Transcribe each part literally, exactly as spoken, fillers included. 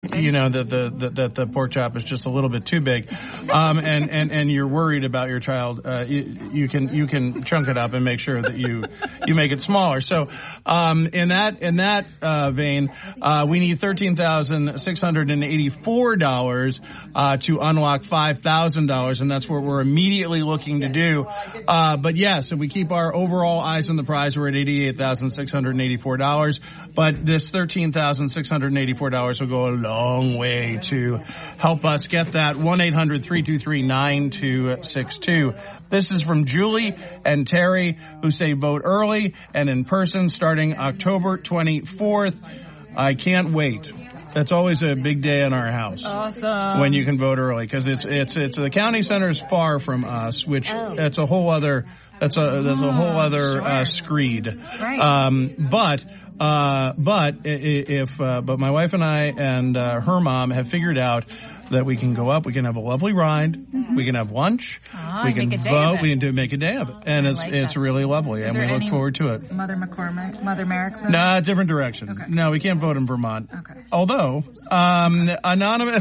you know, that the, the, that the pork chop is just a little bit too big, um, and, and, and you're worried about your child, uh, you, you can, you can chunk it up and make sure that you, you make it smaller. So, um, in that, in that, uh, vein, uh, we need thirteen thousand six hundred eighty-four dollars, uh, to unlock five thousand dollars, and that's what we're immediately looking to do. Uh, but yes, if we keep our overall eyes on the prize, we're at eighty-eight thousand six hundred eighty-four dollars. But this thirteen thousand six hundred eighty-four dollars will go a long way to help us get that. one eight hundred three two three nine two six two. This is from Julie and Terry, who say vote early and in person starting October twenty-fourth. I can't wait. That's always a big day in our house. Awesome. When you can vote early, because it's it's it's the county center is far from us, which oh. that's a whole other that's a that's a whole other sure. uh, screed. Right. Um, but uh, but if uh, but my wife and I and uh, her mom have figured out that we can go up, we can have a lovely ride, mm-hmm. we can have lunch, ah, we can make a day vote, of it. we can do make a day of it, and I it's like it's that. really lovely, Is and we there look any forward to it. Mother McCormick, Mother Merrickson? No, different direction. Okay. No, we can't vote in Vermont. Okay. Although, um, anonymous,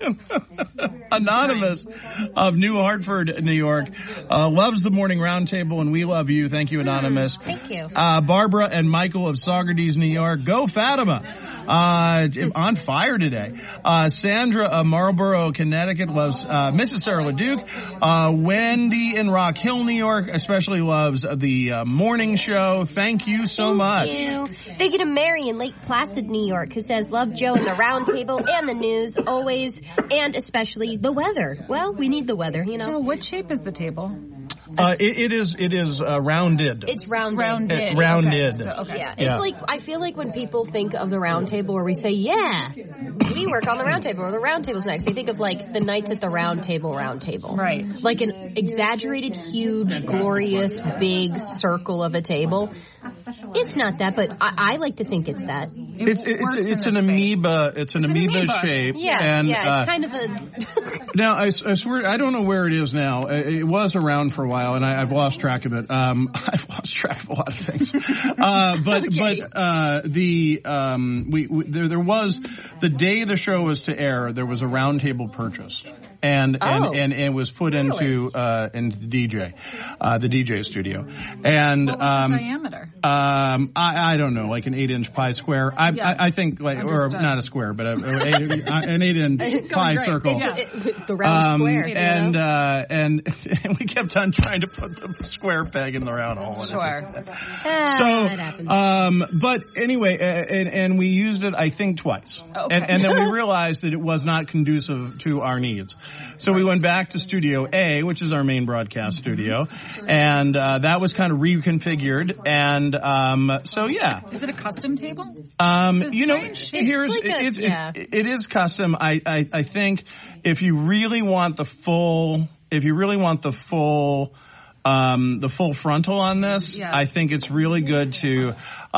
anonymous of New Hartford, New York, uh, loves the morning roundtable, and we love you. Thank you, anonymous. Thank you. Uh, Barbara and Michael of Saugerties, New York. Go Fatima. Uh, on fire today. Uh, Sandra of Marlborough, Connecticut loves, uh, Missus Sarah LeDuc. Uh, Wendy in Rock Hill, New York, especially loves the uh, morning show. Thank you so Thank much. You. Thank you to Mary in Lake Placid, New York, who says, love Joe and the round table and the news, always, and especially the weather. Well, we need the weather, you know. So what shape is the table? Uh, it, it is, it is, uh, rounded. It's rounded. Rounded. Uh, rounded. Okay. So, okay. Yeah, it's Yeah. like, I feel like when people think of the round table, or we say, yeah, we work on the round table, or the round table's next, they think of like the Knights at the Round Table round table. Right. Like an exaggerated, huge, glorious, big circle of a table. It's not that, but I, I like to think it's that. It It's, it's, works in it's this an space. amoeba, it's an It's an amoeba, amoeba. shape. Yeah, and, yeah, it's uh, kind of a... Now, I, I swear, I don't know where it is now. It was around for a while, and I, I've lost track of it. Um, I've lost track of a lot of things. Uh, but, Okay. but, uh, the, um, we, we, there, there was, the day the show was to air, there was a round table purchased. And, and, Oh. and, and was put into, uh, into the D J, uh, the D J studio. And, What was um, the diameter? um, I, I don't know, like an eight inch pie square. I, Yeah. I, I think like, or Understood. not a square, but a, a, an eight inch pie great. circle. Yeah. It- the round Um, square. you and, know? uh, and, and we kept on trying to put the square peg in the round hole. and it Sure. just- Ah, So, that happens. um, but anyway, uh, and, and we used it, I think, twice. Okay. And, and then we realized that it was not conducive to our needs. So we went back to Studio A, which is our main broadcast studio, and, uh, that was kind of reconfigured. And, um, so yeah. Is it a custom table? Um, It's you know, strange. here's, It's like a- it's, yeah. it, it is custom. I, I, I think if you really want the full, if you really want the full, um, the full frontal on this, Yeah. I think it's really good to,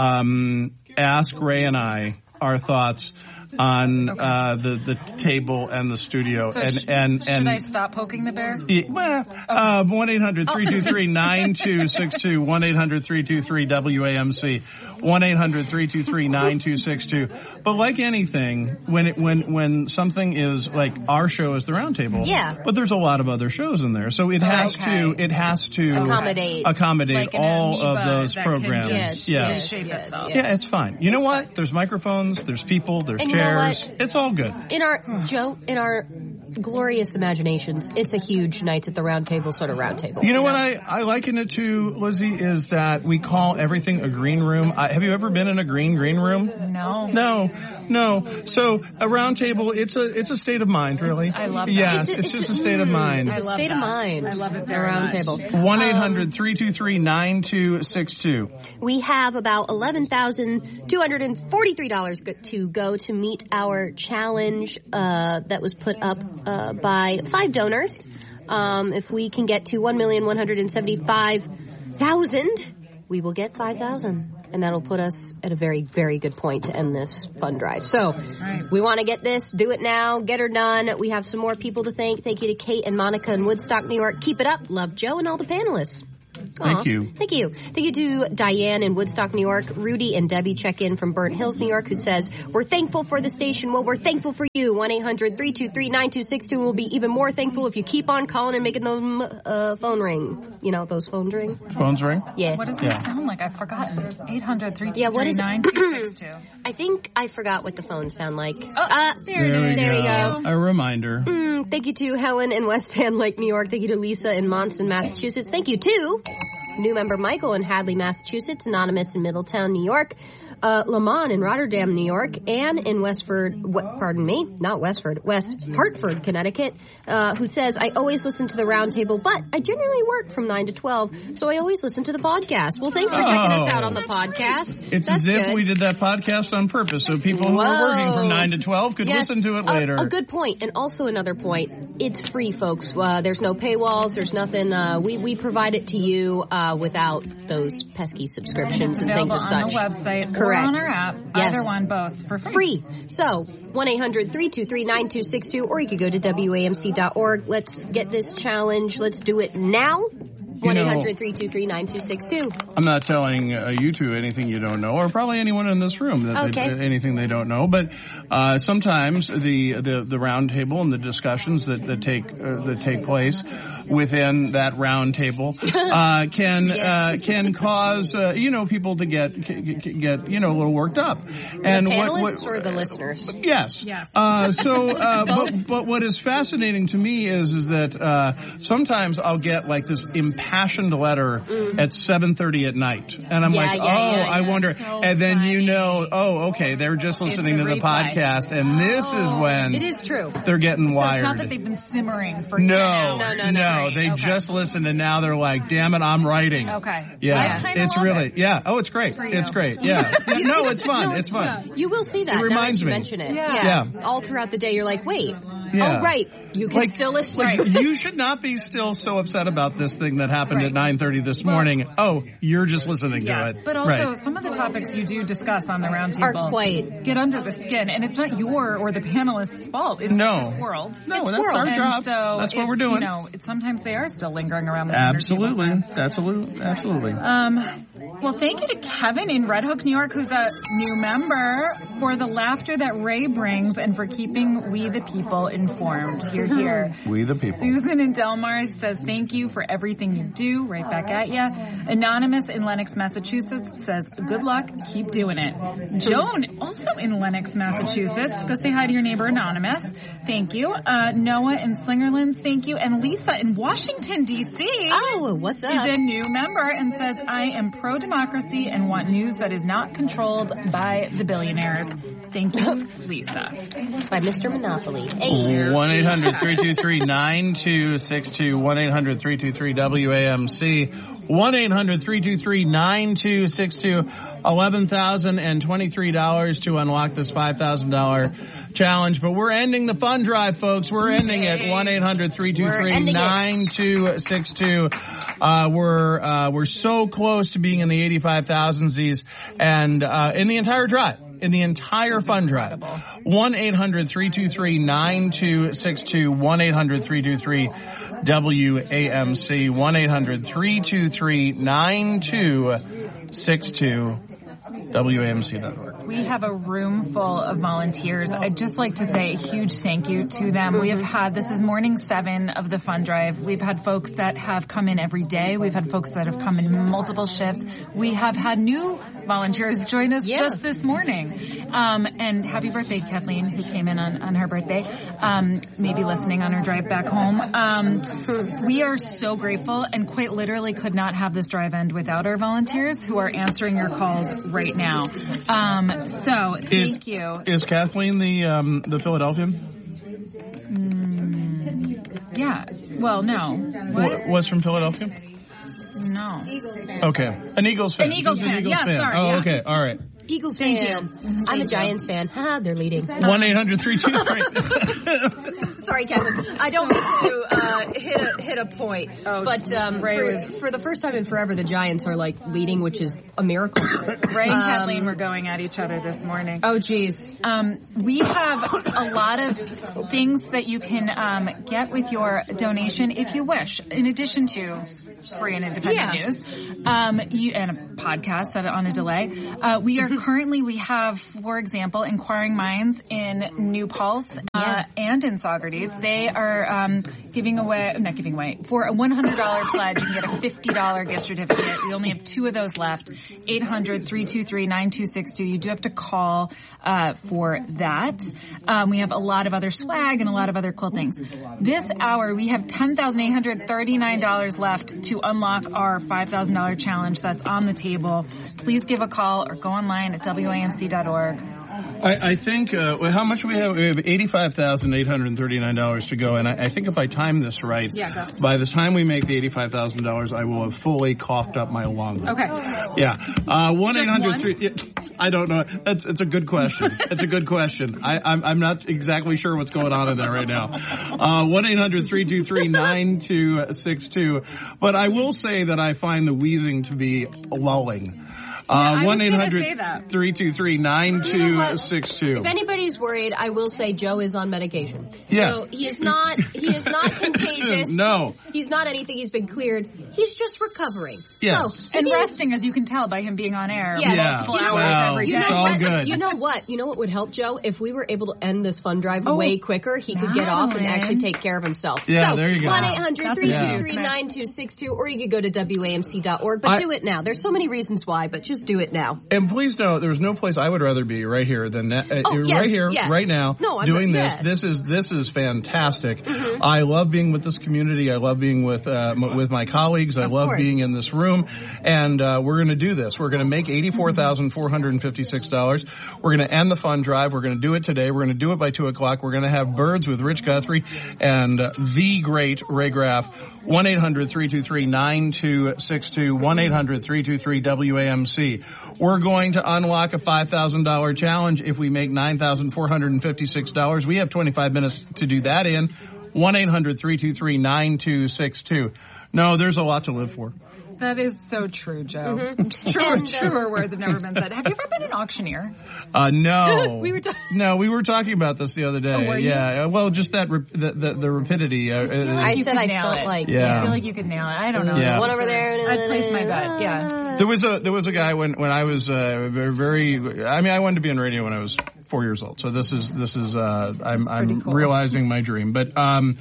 um, ask Ray and I our thoughts on, uh, the, the table and the studio. So and, sh- and, should and, I stop poking the bear? yeah, well, uh, one eight hundred three two three nine two six two, one eight hundred three two three W A M C, one eight hundred three two three nine two six two. But like anything, when it, when, when something is like our show is the roundtable. Yeah. But there's a lot of other shows in there. So it has Okay. to, it has to Accommodate. accommodate Like an all of amoeba those that can programs. just yeah. yes, shape yes, itself. yes. Yeah, it's fine. You know It's what? fine. There's microphones, there's people, there's And you know chairs. what? It's all good. In our, Joe, in our glorious imaginations, it's a huge Knights at the Round Table sort of round table. You know what I, I liken it to, Lizzie, is that we call everything a green room. I, have you ever been in a green green room? No. No, no. So a round table, it's a it's a state of mind, really. I love that. Yes, It's it's, a- just a it's a- state of mm, mind. It's a love state of that. mind. I love it The very round much. table. One eight hundred three two three nine two six two. We have about eleven thousand two hundred forty-three dollars to go to meet our challenge uh, that was put up uh, by five donors. Um, if we can get to one million one hundred seventy-five thousand, we will get five thousand. And that'll put us at a very, very good point to end this fund drive. So right. we want to get this, do it now, get her done. We have some more people to thank. Thank you to Kate and Monica in Woodstock, New York. Keep it up. Love Joe and all the panelists. Thank Aw, you. Thank you. Thank you to Diane in Woodstock, New York. Rudy and Debbie check in from Burnt Hills, New York, who says, we're thankful for the station. Well, we're thankful for you. one eight hundred three two three nine two six two. We'll be even more thankful if you keep on calling and making them uh, phone ring. You know, those phones ring? Phones ring? Yeah. What does Yeah. it sound like? I've forgotten. eight hundred three two Yeah, what three is it? nine two six two. I think I forgot what the phones sound like. Oh, uh, there it There we is. There we go. go. A reminder. Mm, thank you to Helen in West Sand Lake, New York. Thank you to Lisa in Monson, Massachusetts. Thank you to new member Michael in Hadley, Massachusetts. Anonymous in Middletown, New York. Uh, Lamont in Rotterdam, New York. Anne in Westford, w- pardon me, not Westford, West Hartford, Connecticut, uh, who says, I always listen to the roundtable, but I generally work from nine to twelve, so I always listen to the podcast. Well, thanks for checking us out on the podcast. It's That's as if good. we did that podcast on purpose, so people who are working Whoa. from nine to twelve could Yes. listen to it A- later. A, good point. And also another point, it's free, folks. Uh, there's no paywalls. There's nothing. Uh, we, we provide it to you uh, without those pesky subscriptions and things Available as on such. the website Correct. or on our app. Yes. Either one, both for free. Free. So, one eight hundred three two three nine two six two, or you could go to W A M C dot org. Let's get this challenge. Let's do it now. one eight hundred three two three nine two six two. I'm not telling uh, you two anything you don't know, or probably anyone in this room that Okay. they, anything they don't know. But uh, sometimes the the the round table and the discussions that, that take uh, that take place within that round table uh, can Yes. uh, can cause uh, you know people to get get, get you know a little worked up. And The what, panelists what or the listeners? Yes. Yes. Uh, so, uh, but, but what is fascinating to me is, is that, uh, sometimes I'll get like this impassioned letter at seven thirty at night. And I'm Yeah, like, yeah, oh, yeah, I yeah. wonder. So and then you funny. know, oh, okay, they're just listening a to the replay. podcast. And this is when It is true. they're getting So wired. it's not that they've been simmering for ten No, hours. No, no, no. no, they Okay. just listened and now they're like, damn it, I'm writing. Okay. Yeah, I kinda it's love really, it. yeah. Oh, it's great. For It's you. great. Yeah. You- no, it's fun. no, it's fun. You will see that. It reminds now that you me. mention it. Yeah. Yeah. All throughout the day, you're like, wait. Yeah. Oh, right. You can Like- still listen. Like, you should not be still so upset about this thing that happened Right. at nine thirty this morning. Oh, you're just listening Yes, to it. but also right. some of the topics you do discuss on the Are roundtable quite. get under the skin, and it's not your or the panelists' fault. It's No. this world. No, It's that's world. our And job. so That's what it- we're doing. You know, it, sometimes they are still lingering around the dinner table Absolutely. time. Absolutely. Absolutely. Um, well, thank you to Kevin in Red Hook, New York, who's a new member, for the laughter that Ray brings and for keeping we the people informed. Here, here. We the people. Susan in Delmar says thank you for everything you do. Right back at ya. Anonymous in Lenox, Massachusetts says good luck. Keep doing it. Joan, also in Lenox, Massachusetts. Go say hi to your neighbor Anonymous. Thank you. Uh, Noah in Slingerlands. Thank you. And Lisa in Washington, D C Oh, what's is up? a new member and says, I am pro-democracy and want news that is not controlled by the billionaires. Thank you, Lisa. By Mister Monopoly. Hey. one eight hundred three two three nine two six two. one eight hundred three two three W A M C. one eight hundred three two three nine two six two. eleven thousand twenty-three dollars to unlock this five thousand dollars challenge. But we're ending the fund drive, folks. We're ending it. one eight hundred three two three nine two six two. Uh, we're, uh, we're so close to being in the eighty-five thousands and, uh, in the entire drive. In the entire fund drive. one eight hundred three two three nine two six two. one eight hundred three two three W A M C. one eight hundred three two three nine two six two. W A M C dot org. We have a room full of volunteers. I'd just like to say a huge thank you to them. We have had, this is morning seven of the fund drive. We've had folks that have come in every day. We've had folks that have come in multiple shifts. We have had new volunteers join us Yeah. just this morning. Um, and happy birthday, Kathleen, who came in on, on her birthday. Um, maybe listening on her drive back home. Um, we are so grateful and quite literally could not have this drive end without our volunteers who are answering your calls right now. Um, so thank is, you. Is Kathleen the um, the Philadelphian? Mm, yeah. Well, no. What? Wh- What's from Philadelphia? No. Okay, an Eagles fan. An Eagles Who's fan. Yeah, sorry, Oh, yeah. okay, all right. Eagles Thank fan. you. I'm Thank a you. Giants fan. Haha, they're leading. One eight hundred three two three. Sorry, Kevin. I don't mean to uh, hit a hit a point, Oh, but um, Ray for, was- for the first time in forever, the Giants are like leading, which is a miracle. Ray and Um, Kathleen were going at each other this morning. Oh, geez. Um, we have a lot of things that you can um, get with your donation if you wish. In addition to free and independent Yeah. news, um, you, and a podcast that on a delay. Uh, we are currently, we have, for example, Inquiring Minds in New Paltz uh, Yeah. and in Saugerties. They are um, giving away, not giving away, for a one hundred dollars pledge, you can get a fifty dollars gift certificate. We only have two of those left. eight hundred, three two three, nine two six two. You do have to call uh, for that. Um, we have a lot of other swag and a lot of other cool things. This hour, we have ten thousand eight hundred thirty-nine dollars left to unlock our five thousand dollars challenge that's on the table. Please give a call or go online at W A M C dot org. I, I think, uh, well, how much we have? We have eighty-five thousand eight hundred thirty-nine dollars to go, and I, I think if I time this right, Yeah, go. by the time we make the eighty-five thousand dollars, I will have fully coughed up my lung. Okay. Yeah. Uh, one eight hundred one? three. Yeah, I don't know. That's it's a good question. It's a good question. I, I'm I'm not exactly sure what's going on in there right now. Uh, one eight hundred three two three nine two six two. But I will say that I find the wheezing to be lulling. I was Uh, one eight gonna say hundred that. three two three nine You know two what? six two. If anybody's worried, I will say Joe is on medication. Yeah. So he is not, he is not contagious. No. He's not anything. He's been cleared. He's just recovering. Yes. So, And maybe- resting, as you can tell by him being on air Yeah. Yeah. multiple You know hours well, every You day. know It's all what? good. You know what? You know what would help, Joe? If we were able to end this fund drive Oh, way quicker, he could get off and Madeline. actually take care of himself. Yeah, so, there you go. one eight hundred three two three Yeah. nine two six two, or you could go to W A M C dot org. But I- do it now. There's so many reasons why, but just do it now. And please know, there's no place I would rather be right here than uh, Oh, yes, right here, yes. right now, No, I'm doing not- this. yes. This is this is fantastic. Mm-hmm. I love being with this community. I love being with uh, m- with my colleagues. I Of love course. being in this room, and uh, we're going to do this. We're going to make eighty-four thousand four hundred fifty-six dollars. We're going to end the fund drive. We're going to do it today. We're going to do it by two o'clock. We're going to have Birds with Rich Guthrie and uh, the great Ray Graff. one eight hundred three two three nine two six two, one eight hundred three two three W A M C. We're going to unlock a five thousand dollars challenge if we make nine thousand four hundred fifty-six dollars. We have twenty-five minutes to do that in. one eight hundred three two three nine two six two. No, there's a lot to live for. That is so true, Joe. Mm-hmm. Truer, And, uh, truer words have never been said. Have you ever been an auctioneer? Uh, no. We were ta- no, we were talking about this the other day. Oh, were you? Yeah. Uh, Well, just that, rep- the, the, the rapidity. Uh, uh, I You said could I nail felt it. like, Yeah. I feel like you could nail it. I don't know. Yeah. One over there. I'd place my bet. Yeah. There was a there was a guy when when I was uh, very, very I mean I wanted to be in radio when I was four years old. So this is this is uh, I'm I'm cool. realizing my dream. But um,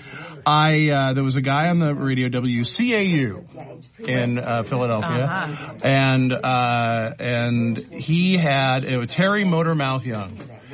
I uh, there was a guy on the radio W C A U in uh, Philadelphia, Uh-huh. and uh, and he had it was Terry Motormouth Young.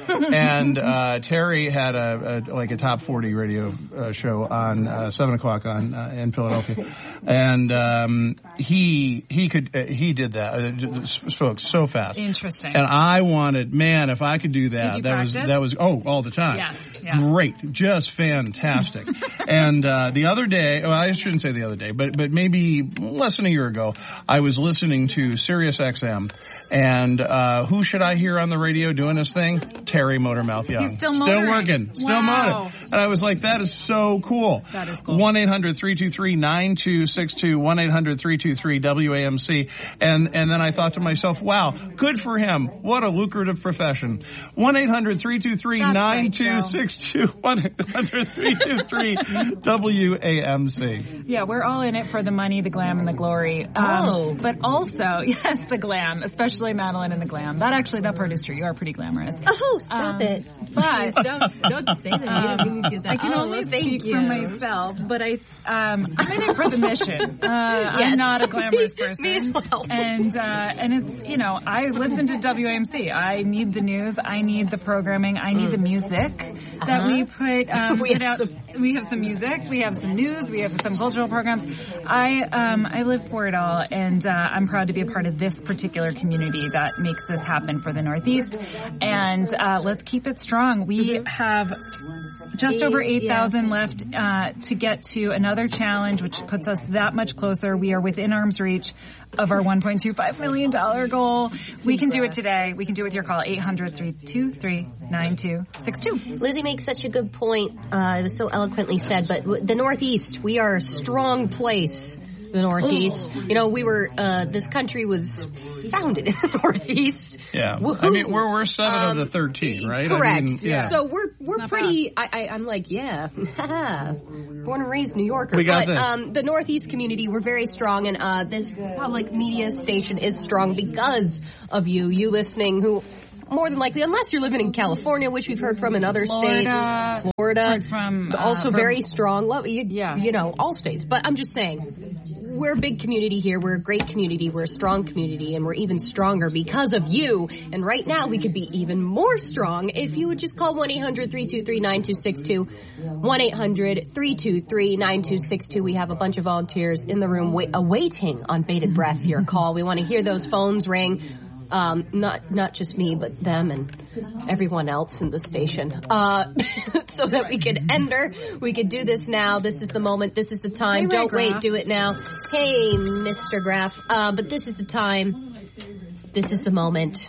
and uh, Terry had a, a like a top forty radio uh, show on uh, seven o'clock on uh, in Philadelphia, and um, he he could uh, he did that uh, just spoke so fast. Interesting. And I wanted, man, if I could do that, Did you that practice? was that was oh all the time. Yes, yeah. Great, just fantastic. and uh, the other day, well, I shouldn't say the other day, but but maybe less than a year ago, I was listening to Sirius X M. And uh who should I hear on the radio doing his thing? Terry Motormouth Young. He's still motoring. working. Still Wow. motoring. And I was like, that is so cool. That is cool. one eight hundred three two three nine two six two, one eight hundred three two three W A M C. And and then I thought to myself, wow, good for him. What a lucrative profession. one eight hundred three two three nine two six two, one eight hundred three two three W A M C. Yeah, we're all in it for the money, the glam, and the glory. Um, Oh. But also, yes, the glam, especially Madeline and the glam. That actually, that part is true. You are pretty glamorous. Oh, stop Um, it. But don't, don't say that. Um, I can Oh, only thank speak you. for myself, but I, um, I'm in it for the mission. Uh, Yes. I'm not a glamorous person. Me as well. And, uh, and it's, you know, I listen to W A M C. I need the news. I need the programming. I need the music that Uh-huh. we put, um, We put have out. some- We have some music. We have some news. We have some cultural programs. I, um, I live for it all, and, uh, I'm proud to be a part of this particular community that makes this happen for the Northeast. And, uh, uh, let's keep it strong. We mm-hmm. have just over eight thousand yeah. left uh, to get to another challenge, which puts us that much closer. We are within arm's reach of our one point two five million dollars goal. We can do it today. We can do it with your call, eight hundred, three two three, nine two six two. Lizzie makes such a good point. Uh, it was so eloquently said, but the Northeast, we are a strong place. The Northeast. You know, we were, uh, this country was founded in the Northeast. Yeah. Woo-hoo. I mean, we're, we're seven um, of the thirteen, right? Correct. I mean, yeah. So we're, we're pretty, I, I, I'm like, yeah, born and raised New Yorker. We got but, this. Um, the Northeast community, we're very strong, and, uh, this public media station is strong because of you, you listening, who, more than likely, unless you're living in California, which we've heard from in other Florida, states. Florida. Heard from, uh, also from, very strong. Love, you, yeah. you know, all states. But I'm just saying, we're a big community here. We're a great community. We're a strong community. And we're even stronger because of you. And right now, we could be even more strong if you would just call one eight hundred, three two three, nine two six two. one eight hundred, three two three, nine two six two. We have a bunch of volunteers in the room wait, awaiting on bated breath your call. We want to hear those phones ring. Um, not, not just me, but them and everyone else in the station. Uh, so that we could end her. We could do this now. This is the moment. This is the time. Hey, Don't Ray wait. Do it now. Hey, Mister Graff. Uh, but this is the time. This is the moment.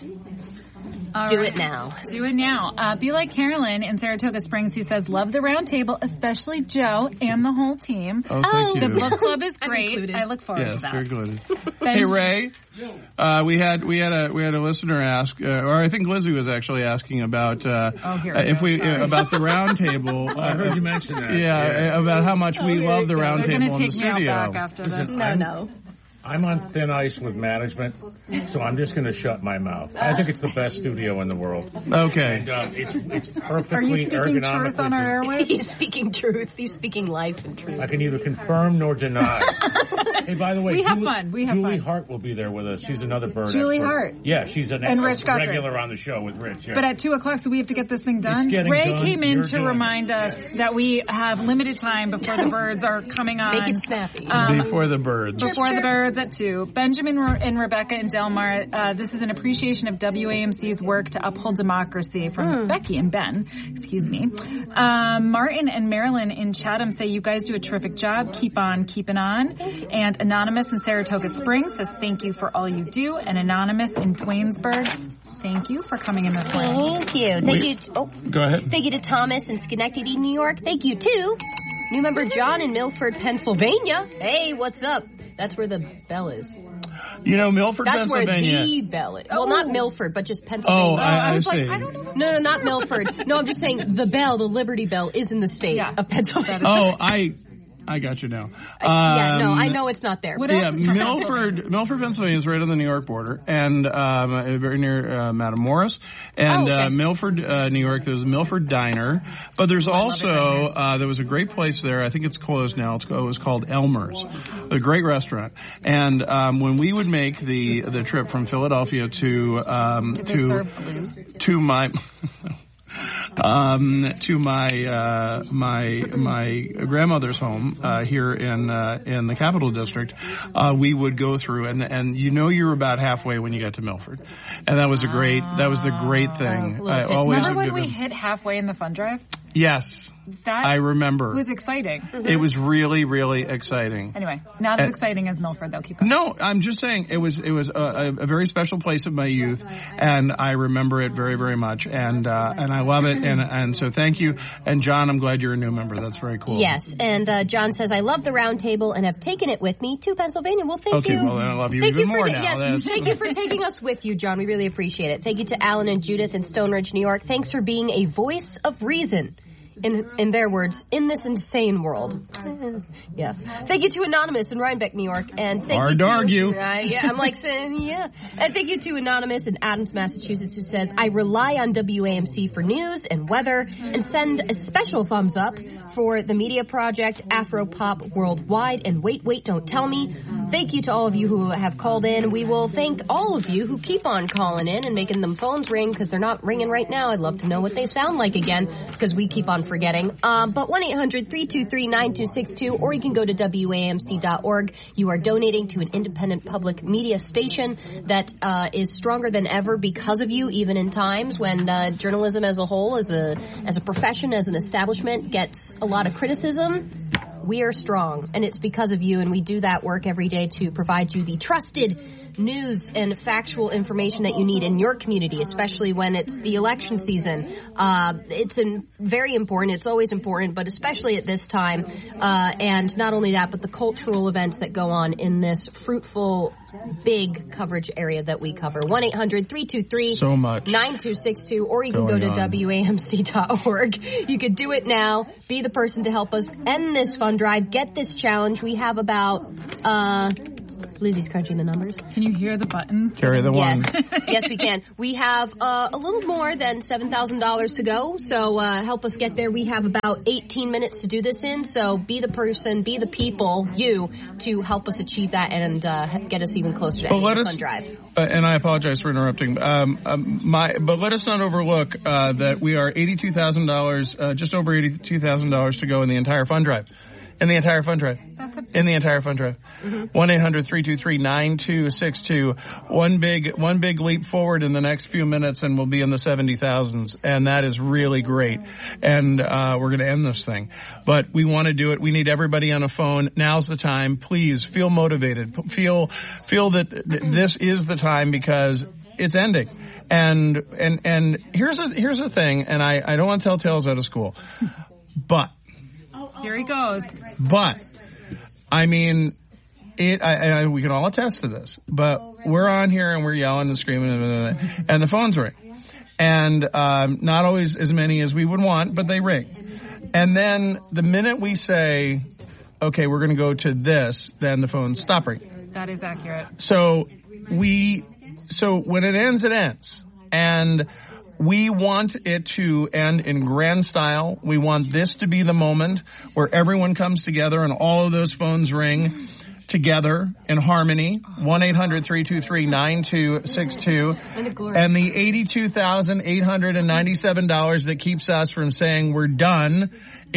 All do right. it now. Do it now. Uh, be like Carolyn in Saratoga Springs, who says, love the round table, especially Joe and the whole team. Oh, thank Oh, you. The book club is great. I look forward yes, to that. very good. Hey, Ray. Uh, we had we had a we had a listener ask, uh, or I think Lizzie was actually asking about uh, oh, here uh, we if go. we uh, about the round table. I heard you mention that. Yeah, Yeah. about how much we Oh, love the round They're table gonna in the take me out studio. back after this. Listen, No, I'm, no. I'm on thin ice with management, so I'm just going to shut my mouth. I think it's the best studio in the world. Okay. And, uh, it's it's Are you perfectly speaking ergonomically. truth on our airwaves? He's speaking truth. He's speaking life and truth. I can neither confirm nor deny. Hey, by the way, We have Julie, fun. We have Julie fun. Hart will be there with us. She's another bird Julie expert. Hart. Yeah, she's an And a Rich Guthrie. regular on the show with Rich. Yeah. But at two o'clock, so we have to get this thing done. It's getting Ray done. came in You're to doing remind it. us that we have limited time before the birds are coming on. Make it snappy. Um, Before the birds. Before the birds at two. Benjamin and Rebecca and Delmar, uh, this is an appreciation of W A M C's work to uphold democracy from Mm. Becky and Ben. Excuse me. Um, Martin and Marilyn in Chatham say you guys do a terrific job. Keep on keeping on. And Anonymous in Saratoga Springs says thank you for all you do. And Anonymous in Twinsburg, thank you for coming in this morning. Thank you. Thank We- you. To, oh, Go ahead. Thank you to Thomas in Schenectady, New York. Thank you to new member John in Milford, Pennsylvania. Hey, what's up? That's where the bell is. You know, Milford, That's where Pennsylvania. the bell is. Well, not Milford, but just Pennsylvania. Oh, I, I, was see. like, I don't know. No, no, not Milford. No, I'm just saying the bell, the Liberty Bell, is in the state Yeah. of Pennsylvania. Oh, I, I got you now. Um, yeah, no, I know it's not there. What Yeah, else is from Milford, Milford, Pennsylvania is right on the New York border, and um, very near uh, Madam Morris. And Oh, okay. uh, Milford, uh, New York, there's Milford Diner, but there's also uh, there was a great place there. I think it's closed now. It's, it was called Elmer's, a great restaurant. And um, when we would make the the trip from Philadelphia to um, Did they to serve glue? to my. Um, to my uh, my my grandmother's home uh, here in uh, in the Capital District, uh, we would go through and and you know you're about halfway when you get to Milford, and that was a great that was the great thing. Oh, I little always Remember would when give we him- hit halfway in the fun drive? Yes, That I remember. was exciting. It was really really exciting. Anyway, not as And- exciting as Milford, though. Keep going. No, I'm just saying it was it was a, a very special place of my youth, and I remember it very very much, and uh, and I love it, and and so thank you. And John, I'm glad you're a new member. That's very cool. Yes, and uh, John says, I love the round table and have taken it with me to Pennsylvania. Well, thank Okay, you. well, then I love you thank even you for more ta- now. Yes, That's- thank you for taking us with you, John. We really appreciate it. Thank you to Alan and Judith in Stone Ridge, New York. Thanks for being a voice of reason. In in their words, in this insane world. Yes. Thank you to Anonymous in Rhinebeck, New York. And thank Hard you to to argue. Uh, yeah, I'm like saying, yeah. And thank you to Anonymous in Adams, Massachusetts, who says, I rely on W A M C for news and weather and send a special thumbs up for the Media Project, Afropop Worldwide, and Wait, Wait, Don't Tell Me. Thank you to all of you who have called in. We will thank all of you who keep on calling in and making them phones ring, because they're not ringing right now. I'd love to know what they sound like again, because we keep on forgetting. Um, but one eight hundred three two three nine two six two, or you can go to W A M C dot org. You are donating to an independent public media station that uh, is stronger than ever because of you, even in times when uh, journalism as a whole, as a as a profession, as an establishment, gets a lot of criticism. We are strong, and it's because of you, and we do that work every day to provide you the trusted news and factual information that you need in your community, especially when it's the election season. Uh, it's an, very important. It's always important, but especially at this time. Uh, and not only that, but the cultural events that go on in this fruitful, big coverage area that we cover. one eight hundred three two three nine two six two, or you can go to W A M C dot org. You could do it now. Be the person to help us end this fund drive, get this challenge. We have about... Uh, Lizzie's crunching the numbers. Can you hear the buttons? Carry the one. Yes, yes, we can. We have uh, a little more than seven thousand dollars to go, so uh, help us get there. We have about eighteen minutes to do this in, so be the person, be the people, you, to help us achieve that and uh, get us even closer to ending the fund drive. Uh, and I apologize for interrupting. Um, um, my, but let us not overlook uh, that we are eighty-two thousand dollars, uh, just over eighty-two thousand dollars to go in the entire fund drive. In the entire fund drive. That's a- in the entire fund drive. one eight hundred three two three nine two six two. One big, one big leap forward in the next few minutes and we'll be in the seventy thousands. And that is really great. And, uh, we're going to end this thing. But we want to do it. We need everybody on a phone. Now's the time. Please feel motivated. Feel, feel that this is the time because it's ending. And, and, and here's a, here's the thing. And I, I don't want to tell tales out of school, but Here he goes. But, I mean, it. I, I, we can all attest to this. But we're on here and we're yelling and screaming, and, and the phones ring. And um, not always as many as we would want, but they ring. And then the minute we say, okay, we're going to go to this, then the phones stop ringing. That is accurate. So we, so when it ends, it ends. And we want it to end in grand style. We want this to be the moment where everyone comes together and all of those phones ring together in harmony. one eight hundred three two three nine two six two. And the eighty-two thousand eight hundred ninety-seven dollars that keeps us from saying we're done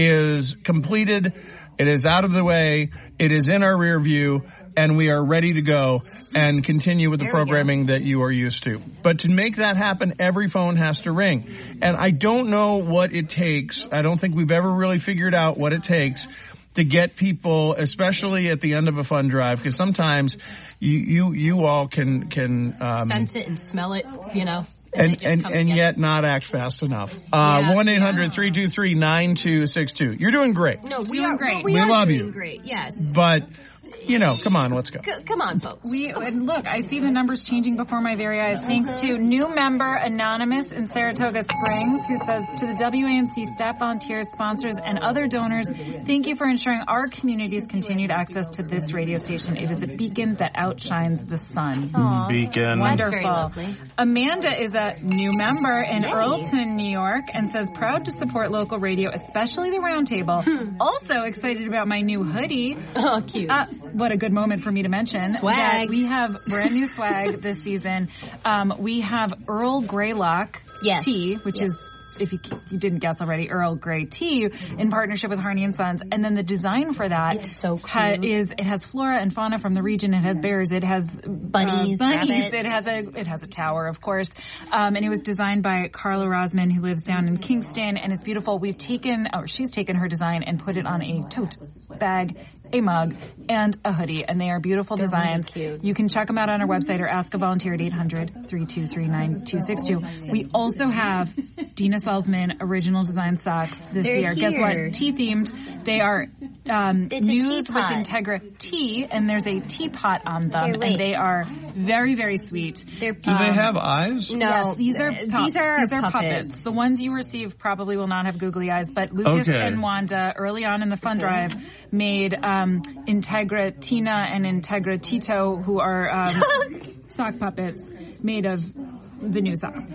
is completed. It is out of the way. It is in our rear view. And we are ready to go and continue with the programming that you are used to. But to make that happen, every phone has to ring. And I don't know what it takes. I don't think we've ever really figured out what it takes to get people, especially at the end of a fund drive, because sometimes you, you, you all can, can, um, sense it and smell it, you know. And, and, and, and yet not act fast enough. Uh, one eight hundred three two three nine two six two. You're doing great. No, we doing are great. We, we are love doing you. Great, yes. But, you know, come on, let's go. C- come on, folks. We and look, I see the numbers changing before my very eyes. Thanks to new member Anonymous in Saratoga Springs, who says, to the W A M C staff, volunteers, sponsors, and other donors, thank you for ensuring our community's continued access to this radio station. It is a beacon that outshines the sun. Aww. Beacon. Wonderful. That's very lovely. Amanda is a new member in Yay. Earlton, New York, and says, proud to support local radio, especially the Roundtable. Hmm. Also excited about my new hoodie. Oh, cute. Uh, what a good moment for me to mention Swag. that we have brand new swag this season. Um, we have Earl Greylock Yes. tea, which Yes. is, if you, you didn't guess already, Earl Grey tea in partnership with Harney and Sons. And then the design for that It's so ha- cute. is it has flora and fauna from the region. It has bears. It has Bunnies, uh, bunnies. rabbits. It has a it has a tower, of course. Um, and it was designed by Carla Rosman, who lives down in Kingston, and it's beautiful. We've taken, or she's taken her design and put it on a tote bag, a mug, and a hoodie, and they are beautiful They're designs. really cute. You can check them out on our website or ask a volunteer at eight hundred three two three nine two six two. We also have Dina Salzman original design socks this They're year. Guess here. what? Tea themed. They are um, It's a news with teapot. Integra tea, and there's a teapot on them, Here, wait. and they are very, very sweet. They're Do they have eyes? No, Yes, these are uh, pup- these are these are puppets. puppets. The ones you receive probably will not have googly eyes, but Lucas Okay. and Wanda early on in the fund drive made um, Integra Tina and Integra Tito, who are um, sock puppets made of the new socks.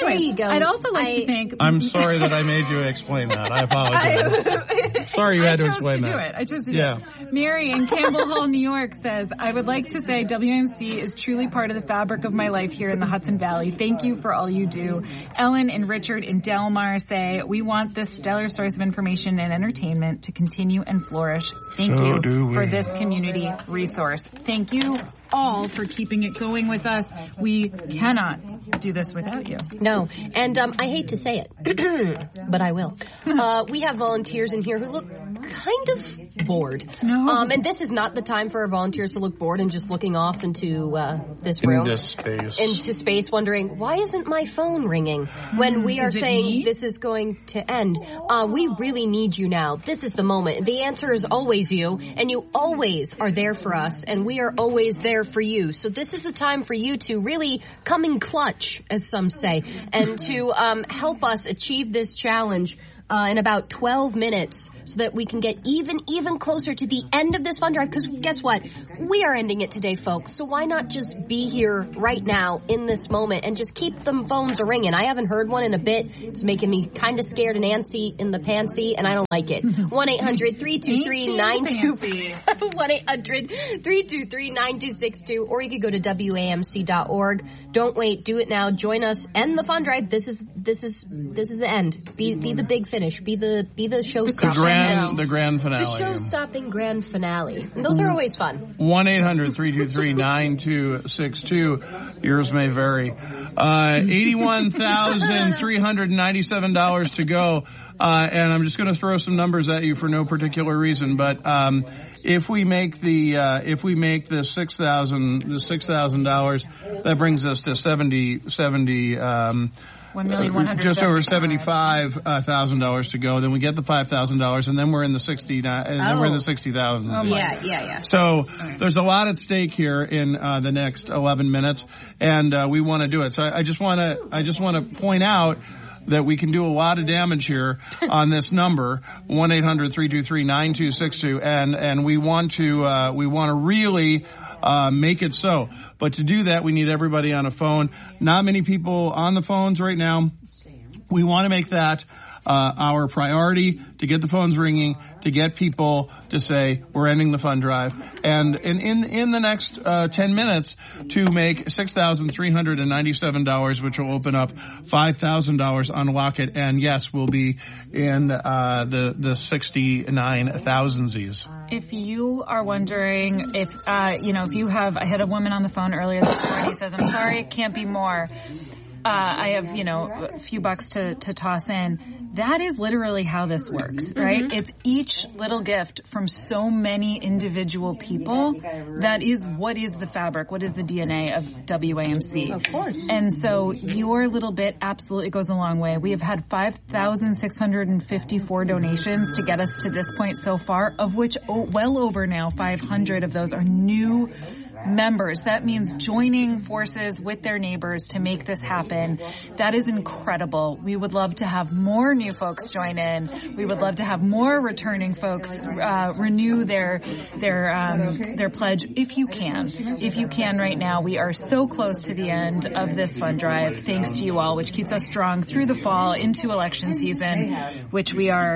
There you go. I'd also like I, to thank. I'm sorry that I made you explain that. I apologize. Sorry you had to I chose explain to that. do it. I chose to Yeah. do it. Mary in Campbell Hall, New York says, I would like to say W A M C is truly part of the fabric of my life here in the Hudson Valley. Thank you for all you do. Ellen and Richard in Delmar say, we want this stellar source of information and entertainment to continue and flourish. Thank So you do we. for this community resource. Thank you all for keeping it going with us. We cannot do this without you. No, and um, I hate to say it, but I will. Uh, we have volunteers in here who look kind of bored. No. Um, and this is not the time for our volunteers to look bored and just looking off into uh, this room. Into space. Into space, wondering, why isn't my phone ringing? When we are Is it saying me? this is going to end. Uh, we really need you now. This is the moment. The answer is always you, and you always are there for us, and we are always there for you. So this is the time for you to really come in clutch, as some say, and to um, help us achieve this challenge uh, in about twelve minutes so that we can get even, even closer to the end of this fund drive. Because guess what? We are ending it today, folks. So why not just be here right now in this moment and just keep the phones ringing? I haven't heard one in a bit. It's making me kind of scared and antsy in the pantsy, and I don't like it. one eight hundred three two three nine two one eight hundred three two three nine two six two, or you could go to W A M C dot org. Don't wait. Do it now. Join us. End the fund drive. This is this is this is the end. Be be the big finish. Be the be the showstopper. The grand, And the grand finale. the show-stopping grand finale. And those are always fun. one eight hundred three two three nine two six two. Yours may vary. Uh, eighty-one thousand three hundred ninety-seven dollars to go. Uh, and I'm just going to throw some numbers at you for no particular reason. But, um, if we make the, uh, if we make the six thousand, the six thousand dollars, that brings us to seventy, seventy, um, One million one hundred just over seventy-five thousand dollars to go. Then we get the five thousand dollars, and then we're in the sixty. And then we're in the sixty thousand. Oh, Yeah, yeah, yeah. So there's a lot at stake here in uh, the next eleven minutes, and uh, we want to do it. So I, I just want to I just want to point out that we can do a lot of damage here on this number, one eight hundred three two three nine two six two, and and we want to uh, we want to really uh, make it so. But to do that, we need everybody on a phone. Not many people on the phones right now. We want to make that uh, our priority, to get the phones ringing, to get people to say we're ending the fund drive, and in in, in the next uh, ten minutes to make six thousand three hundred ninety-seven dollars, which will open up five thousand dollars on Lock It, and yes, we'll be in uh, the the sixty-nine thousandsies. If you are wondering if, uh, you know, if you have, I had a woman on the phone earlier this morning, says, I'm sorry, it can't be more. Uh, I have, you know, a few bucks to, to toss in. That is literally how this works, right? Mm-hmm. It's each little gift from so many individual people that is what is the fabric, what is the D N A of W A M C. Of course. And so your little bit absolutely goes a long way. We have had five thousand six hundred fifty-four donations to get us to this point so far, of which oh, well over now five hundred of those are new members. That means joining forces with their neighbors to make this happen. That is incredible. We would love to have more new folks join in. We would love to have more returning folks uh, renew their their um, their pledge if you can. If you can right now. We are so close to the end of this fund drive, thanks to you all, which keeps us strong through the fall into election season, which we are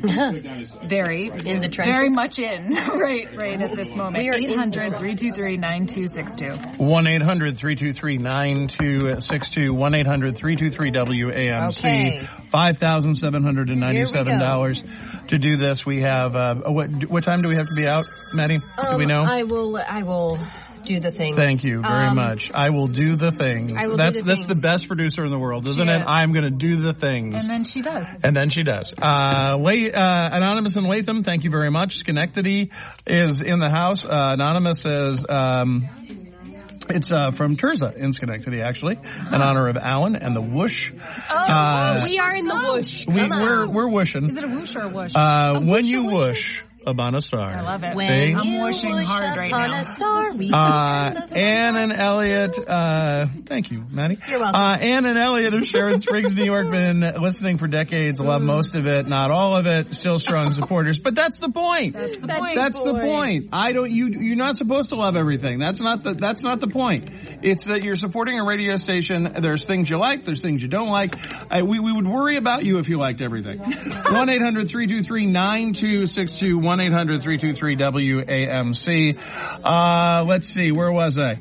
very In the trenches. very much in right right at this moment. We are in- eight hundred three two three nine two six two. one eight hundred three two three nine two six two, one eight hundred three two three W A M C. Okay. five thousand seven hundred ninety-seven dollars to do this. We have, uh, what, what time do we have to be out, Maddie? Um, do we know? I will, I will do the things. Thank you very Um, much. I will do the things. I will do that's the that's things. the best producer in the world, isn't She it? is. I'm going to do the things. And then she does. And then she does. Uh, Lay, uh, Anonymous in Latham, thank you very much. Schenectady is in the house. Uh, Anonymous says, um, it's, uh, from Terza in Schenectady, actually, in honor of Alan and the whoosh. Oh, Uh, We are in the whoosh. We, Come on. we're, we're whooshing. Is it a whoosh or a whoosh? Uh, when whoosh, you a whoosh. whoosh, upon a star. I love it. When See? I'm you wishing wish hard right upon now. a star, we Uh, Ann and Elliot, uh, thank you, Maddie. You're welcome. Uh, Ann and Elliot of Sharon Springs, New York, been listening for decades, love most of it, not all of it, still strong supporters. But that's the point. That's the That's point. That's the point. I don't, you, you're not supposed to love everything. That's not the, that's not the point. It's that you're supporting a radio station. There's things you like, there's things you don't like. I, we, we would worry about you if you liked everything. one eight hundred three two three nine two six two, one eight hundred three two three W A M C. Uh, let's see, where was I?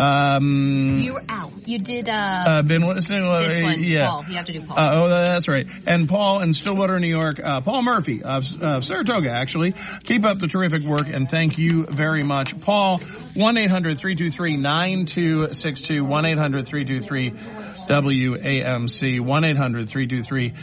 Um, You were out. You did, uh, uh, been listening, uh, this one, yeah. Paul. You have to do Paul. Uh, oh, that's right. And Paul in Stillwater, New York, uh, Paul Murphy of, of Saratoga, actually. Keep up the terrific work, and thank you very much. Paul, one eight hundred three two three nine two six two, one eight hundred three two three W A M C, one eight hundred three two three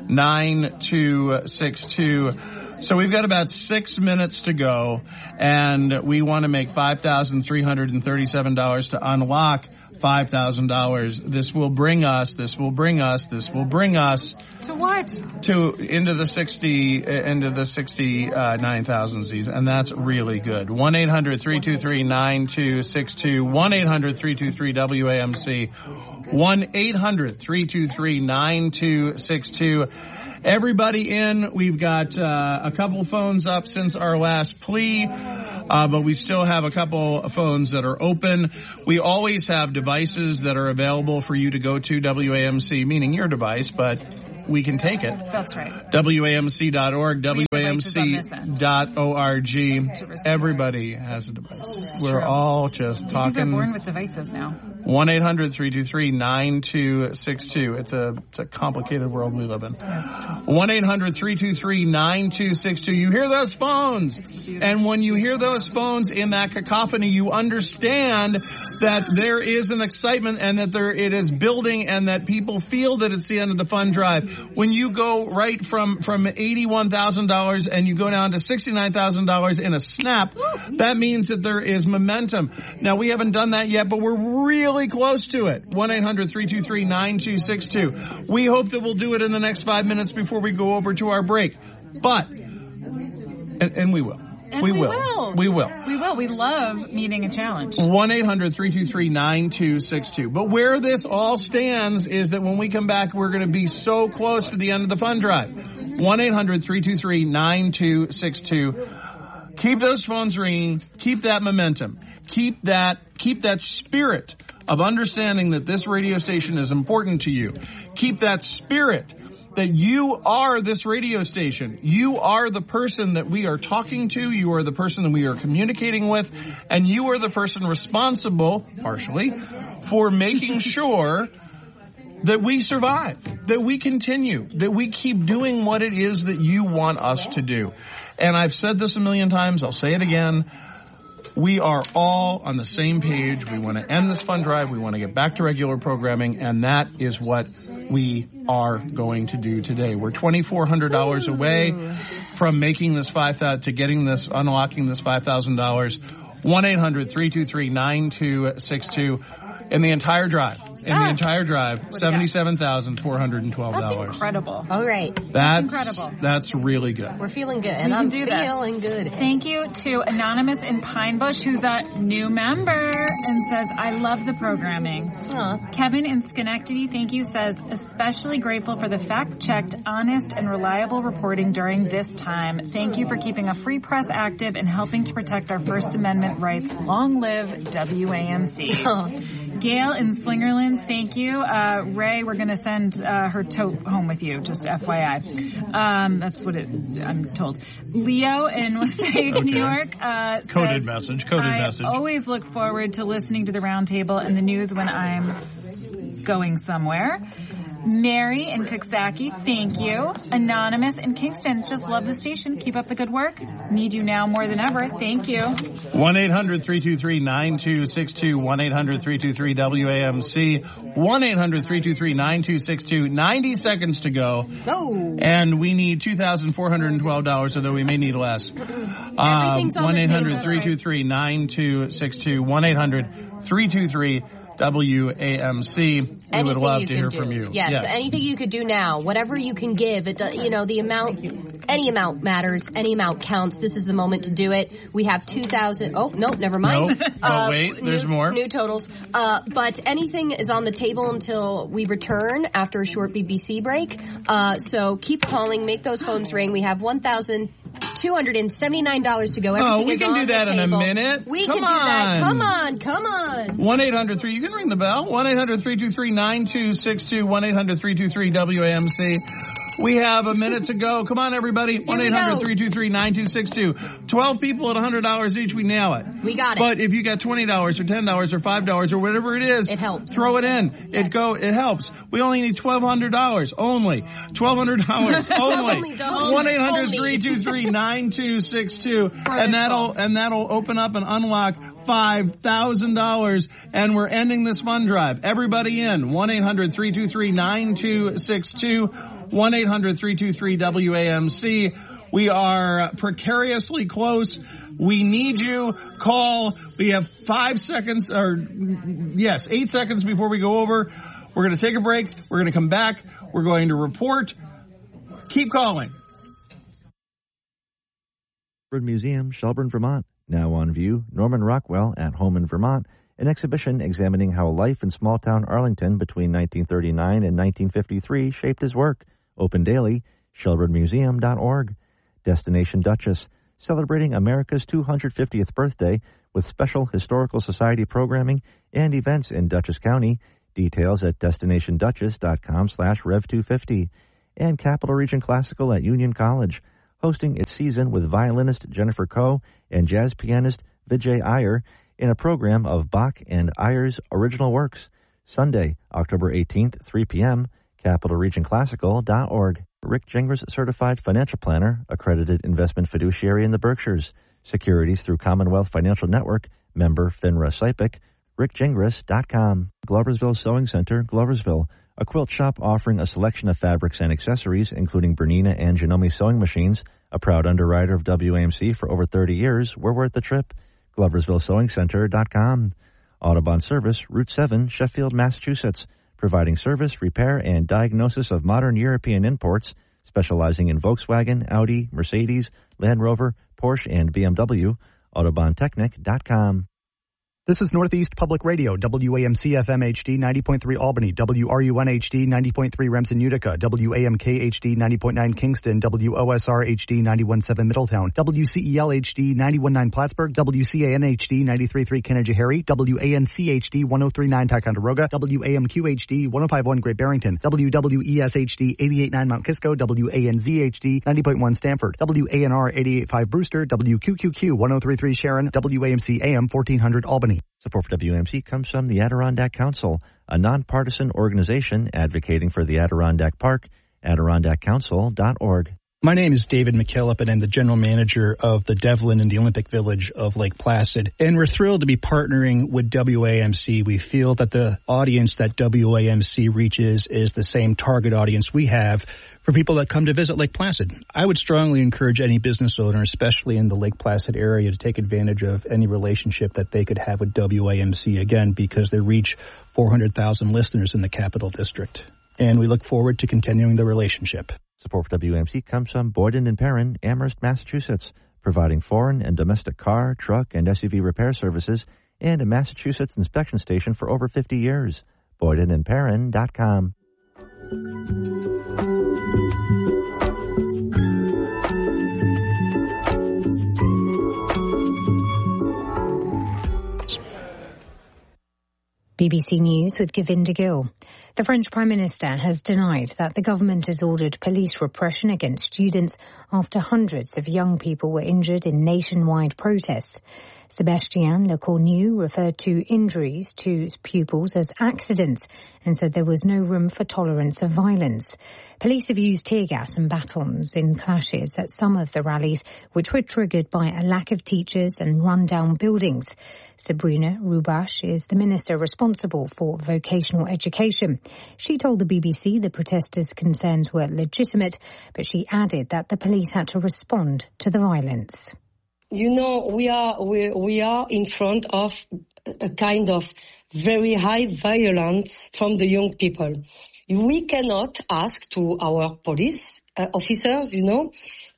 nine two six two. So we've got about six minutes to go, and we want to make five thousand three hundred thirty-seven dollars to unlock five thousand dollars. This will bring us, this will bring us, this will bring us To what? to into the sixty, into the sixty-nine thousand season, and that's really good. one eight hundred three two three nine two six two, one eight hundred three two three W A M C, one eight hundred three two three nine two six two. Everybody in, we've got uh, a couple phones up since our last plea, uh, but we still have a couple of phones that are open. We always have devices that are available for you to go to W A M C, meaning your device, but we can take it. That's right. W A M C dot org, W A M C dot org. Everybody has a device. We're all just Kids are talking. born with devices now. one eight hundred three two three nine two six two. It's a, it's a complicated world we live in. one eight hundred three two three nine two six two. You hear those phones. And when you hear those phones in that cacophony, you understand that there is an excitement and that there, it is building and that people feel that it's the end of the fund drive. When you go right from, from eighty-one thousand dollars and you go down to sixty-nine thousand dollars in a snap, that means that there is momentum. Now, we haven't done that yet, but we're really close to it. one eight hundred three two three nine two six two. We hope that we'll do it in the next five minutes before we go over to our break. But, and, and we will. And we, we will. will. We will. We will. We love meeting a challenge. one eight hundred three two three nine two six two. But where this all stands is that when we come back, we're going to be so close to the end of the fund drive. one eight hundred three two three nine two six two. Keep those phones ringing. Keep that momentum. Keep that, keep that spirit of understanding that this radio station is important to you. Keep that spirit that you are this radio station. You are the person that we are talking to. You are the person that we are communicating with. And you are the person responsible, partially, for making sure that we survive, that we continue, that we keep doing what it is that you want us to do. And I've said this a million times. I'll say it again. We are all on the same page. We want to end this fund drive. We want to get back to regular programming. And that is what we are going to do today. We're twenty-four hundred dollars away from making this five thousand, to getting this, unlocking this five thousand dollars. one eight hundred three two three nine two six two. In the entire drive, in Ah. the entire drive, seventy-seven thousand four hundred twelve dollars. That's incredible. All right. That's incredible. That's really good. We're feeling good. And We can I'm do this. feeling good. Thank you to Anonymous in Pine Bush, who's a new member and says, I love the programming. Aw. Kevin in Schenectady, thank you, says, especially grateful for the fact-checked, honest, and reliable reporting during this time. Thank you for keeping a free press active and helping to protect our First Amendment rights. Long live W A M C. Oh. Gail in Slingerlands, thank you. Uh, Ray, we're going to send uh, her tote home with you, just F Y I. Um, that's what it, I'm told. Leo in Wassaic, New York. Uh, Coded says, message, coded I message. always look forward to listening to the roundtable and the news when I'm going somewhere. Mary in Coxsackie, thank you. Anonymous in Kingston, just love the station. Keep up the good work. Need you now more than ever. Thank you. one eight hundred three two three nine two six two, one eight hundred three two three W A M C, one eight hundred three two three nine two six two. ninety seconds to go. Oh. And we need two thousand four hundred twelve dollars, although we may need less. Everything's on the one eight hundred table. three two three nine two six two, one eight hundred three two three W A M C. We Anything would love you to can hear do. from you. Yes, anything you could do now, whatever you can give. It, do- you know, the amount Any amount matters. Any amount counts. This is the moment to do it. We have two thousand. Oh, no, never mind. Nope. Uh, oh, wait, there's new, more. New totals. Uh, but anything is on the table until we return after a short B B C break. Uh, so keep calling. Make those phones ring. We have one thousand two hundred seventy-nine dollars to go. Everything oh, we is can on do that the in a table. minute. We come can on. do that. Come on. Come on. one eight hundred three You can ring the bell. one eight hundred three two three nine two six two one eight hundred three two three W A M C We have a minute to go. Come on, everybody. one eight hundred three two three nine two six two twelve people at one hundred dollars each. We nail it. We got it. But if you got twenty dollars or ten dollars or five dollars or whatever it is, it helps. Throw it in. Yes. It go. It helps. We only need twelve hundred dollars only. twelve hundred dollars only. one eight hundred three two three nine two six two and that'll and that'll open up and unlock five thousand dollars, and we're ending this fund drive. Everybody in. one eight hundred three two three nine two six two one eight hundred three two three W A M C We are precariously close. We need you. Call. We have five seconds, or yes, eight seconds before we go over. We're going to take a break. We're going to come back. We're going to report. Keep calling. Museum, Shelburne, Vermont. Now on view, Norman Rockwell at home in Vermont, an exhibition examining how life in small-town Arlington between nineteen thirty-nine and nineteen fifty-three shaped his work. Open daily, shelburne museum dot org. Destination Duchess, celebrating America's two hundred fiftieth birthday with special Historical Society programming and events in Dutchess County. Details at destination duchess dot com slash rev two fifty. And Capital Region Classical at Union College, hosting its season with violinist Jennifer Coe and jazz pianist Vijay Iyer in a program of Bach and Iyer's original works. Sunday, October eighteenth, three p.m., capital region classical dot org. Rick Gingras, certified financial planner, accredited investment fiduciary in the Berkshires. Securities through Commonwealth Financial Network, member FINRA S I P C, rick gingras dot com. Gloversville Sewing Center, Gloversville, a quilt shop offering a selection of fabrics and accessories, including Bernina and Janome sewing machines. A proud underwriter of W A M C for over thirty years. We're worth the trip. gloversville sewing center dot com. Audubon Service, Route seven, Sheffield, Massachusetts, providing service, repair, and diagnosis of modern European imports, specializing in Volkswagen, Audi, Mercedes, Land Rover, Porsche, and B M W. audubon technic dot com. This is Northeast Public Radio, W A M C F M H D ninety point three Albany, W R U N H D ninety point three Remsen, Utica, W A M K H D ninety point nine Kingston, W O S R H D ninety-one point seven Middletown, W C E L H D ninety-one point nine Plattsburgh, W C A N H D ninety-three point three Canajoharie, W A N C H D one oh three point nine Ticonderoga, W A M Q H D one oh five point one Great Barrington, W W E S H D eighty-eight point nine Mount Kisco, W A N Z H D ninety point one Stamford, W A N R eighty-eight point five Brewster, W Q Q Q one oh three point three Sharon, W A M C A M fourteen hundred Albany. Support for W A M C comes from the Adirondack Council, a nonpartisan organization advocating for the Adirondack Park, adirondack council dot org. My name is David McKillop, and I'm the general manager of the Devlin and the Olympic Village of Lake Placid. And we're thrilled to be partnering with W A M C. We feel that the audience that W A M C reaches is the same target audience we have for people that come to visit Lake Placid. I would strongly encourage any business owner, especially in the Lake Placid area, to take advantage of any relationship that they could have with W A M C, again, because they reach four hundred thousand listeners in the Capital District. And we look forward to continuing the relationship. Support for W A M C comes from Boyden and Perrin, Amherst, Massachusetts, providing foreign and domestic car, truck, and S U V repair services and a Massachusetts inspection station for over fifty years. Boyden and Perrin dot com. B B C News with Govinda Gill. The French Prime Minister has denied that the government has ordered police repression against students after hundreds of young people were injured in nationwide protests. Sébastien Lecornu referred to injuries to pupils as accidents and said there was no room for tolerance of violence. Police have used tear gas and batons in clashes at some of the rallies, which were triggered by a lack of teachers and run-down buildings. Sabrina Rubash is the minister responsible for vocational education. She told the B B C the protesters' concerns were legitimate, but she added that the police had to respond to the violence. You know, we are we, we are in front of a kind of very high violence from the young people. We cannot ask to our police uh, officers, you know,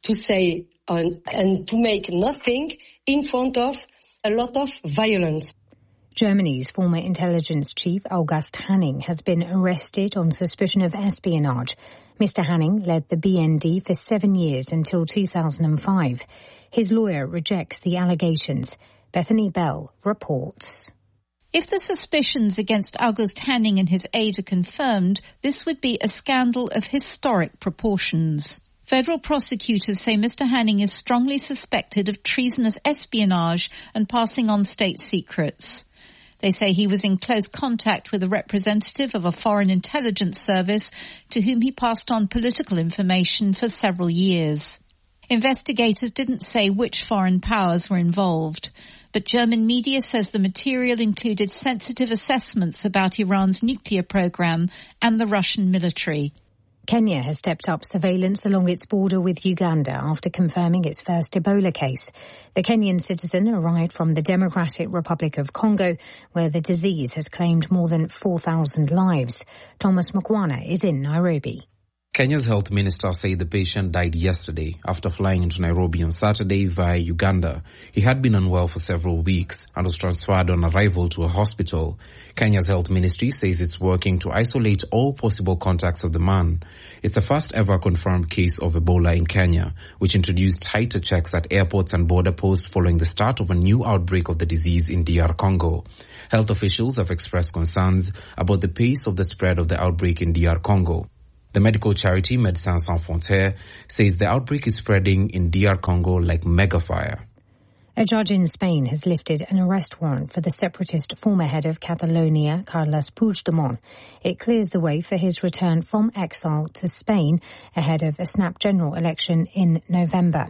to say and, and to make nothing in front of a lot of violence. Germany's former intelligence chief, August Hanning, has been arrested on suspicion of espionage. Mister Hanning led the B N D for seven years until two thousand five. His lawyer rejects the allegations. Bethany Bell reports. If the suspicions against August Hanning and his aide are confirmed, this would be a scandal of historic proportions. Federal prosecutors say Mister Hanning is strongly suspected of treasonous espionage and passing on state secrets. They say he was in close contact with a representative of a foreign intelligence service to whom he passed on political information for several years. Investigators didn't say which foreign powers were involved, but German media says the material included sensitive assessments about Iran's nuclear program and the Russian military. Kenya has stepped up surveillance along its border with Uganda after confirming its first Ebola case. The Kenyan citizen arrived from the Democratic Republic of Congo, where the disease has claimed more than four thousand lives. Thomas Mkwana is in Nairobi. Kenya's health minister said the patient died yesterday after flying into Nairobi on Saturday via Uganda. He had been unwell for several weeks and was transferred on arrival to a hospital. Kenya's health ministry says it's working to isolate all possible contacts of the man. It's the first ever confirmed case of Ebola in Kenya, which introduced tighter checks at airports and border posts following the start of a new outbreak of the disease in D R Congo. Health officials have expressed concerns about the pace of the spread of the outbreak in D R Congo. The medical charity Médecins Sans Frontières says the outbreak is spreading in D R Congo like megafire. A judge in Spain has lifted an arrest warrant for the separatist former head of Catalonia, Carles Puigdemont. It clears the way for his return from exile to Spain ahead of a snap general election in November.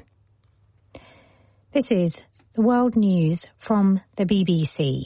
This is the World News from the B B C.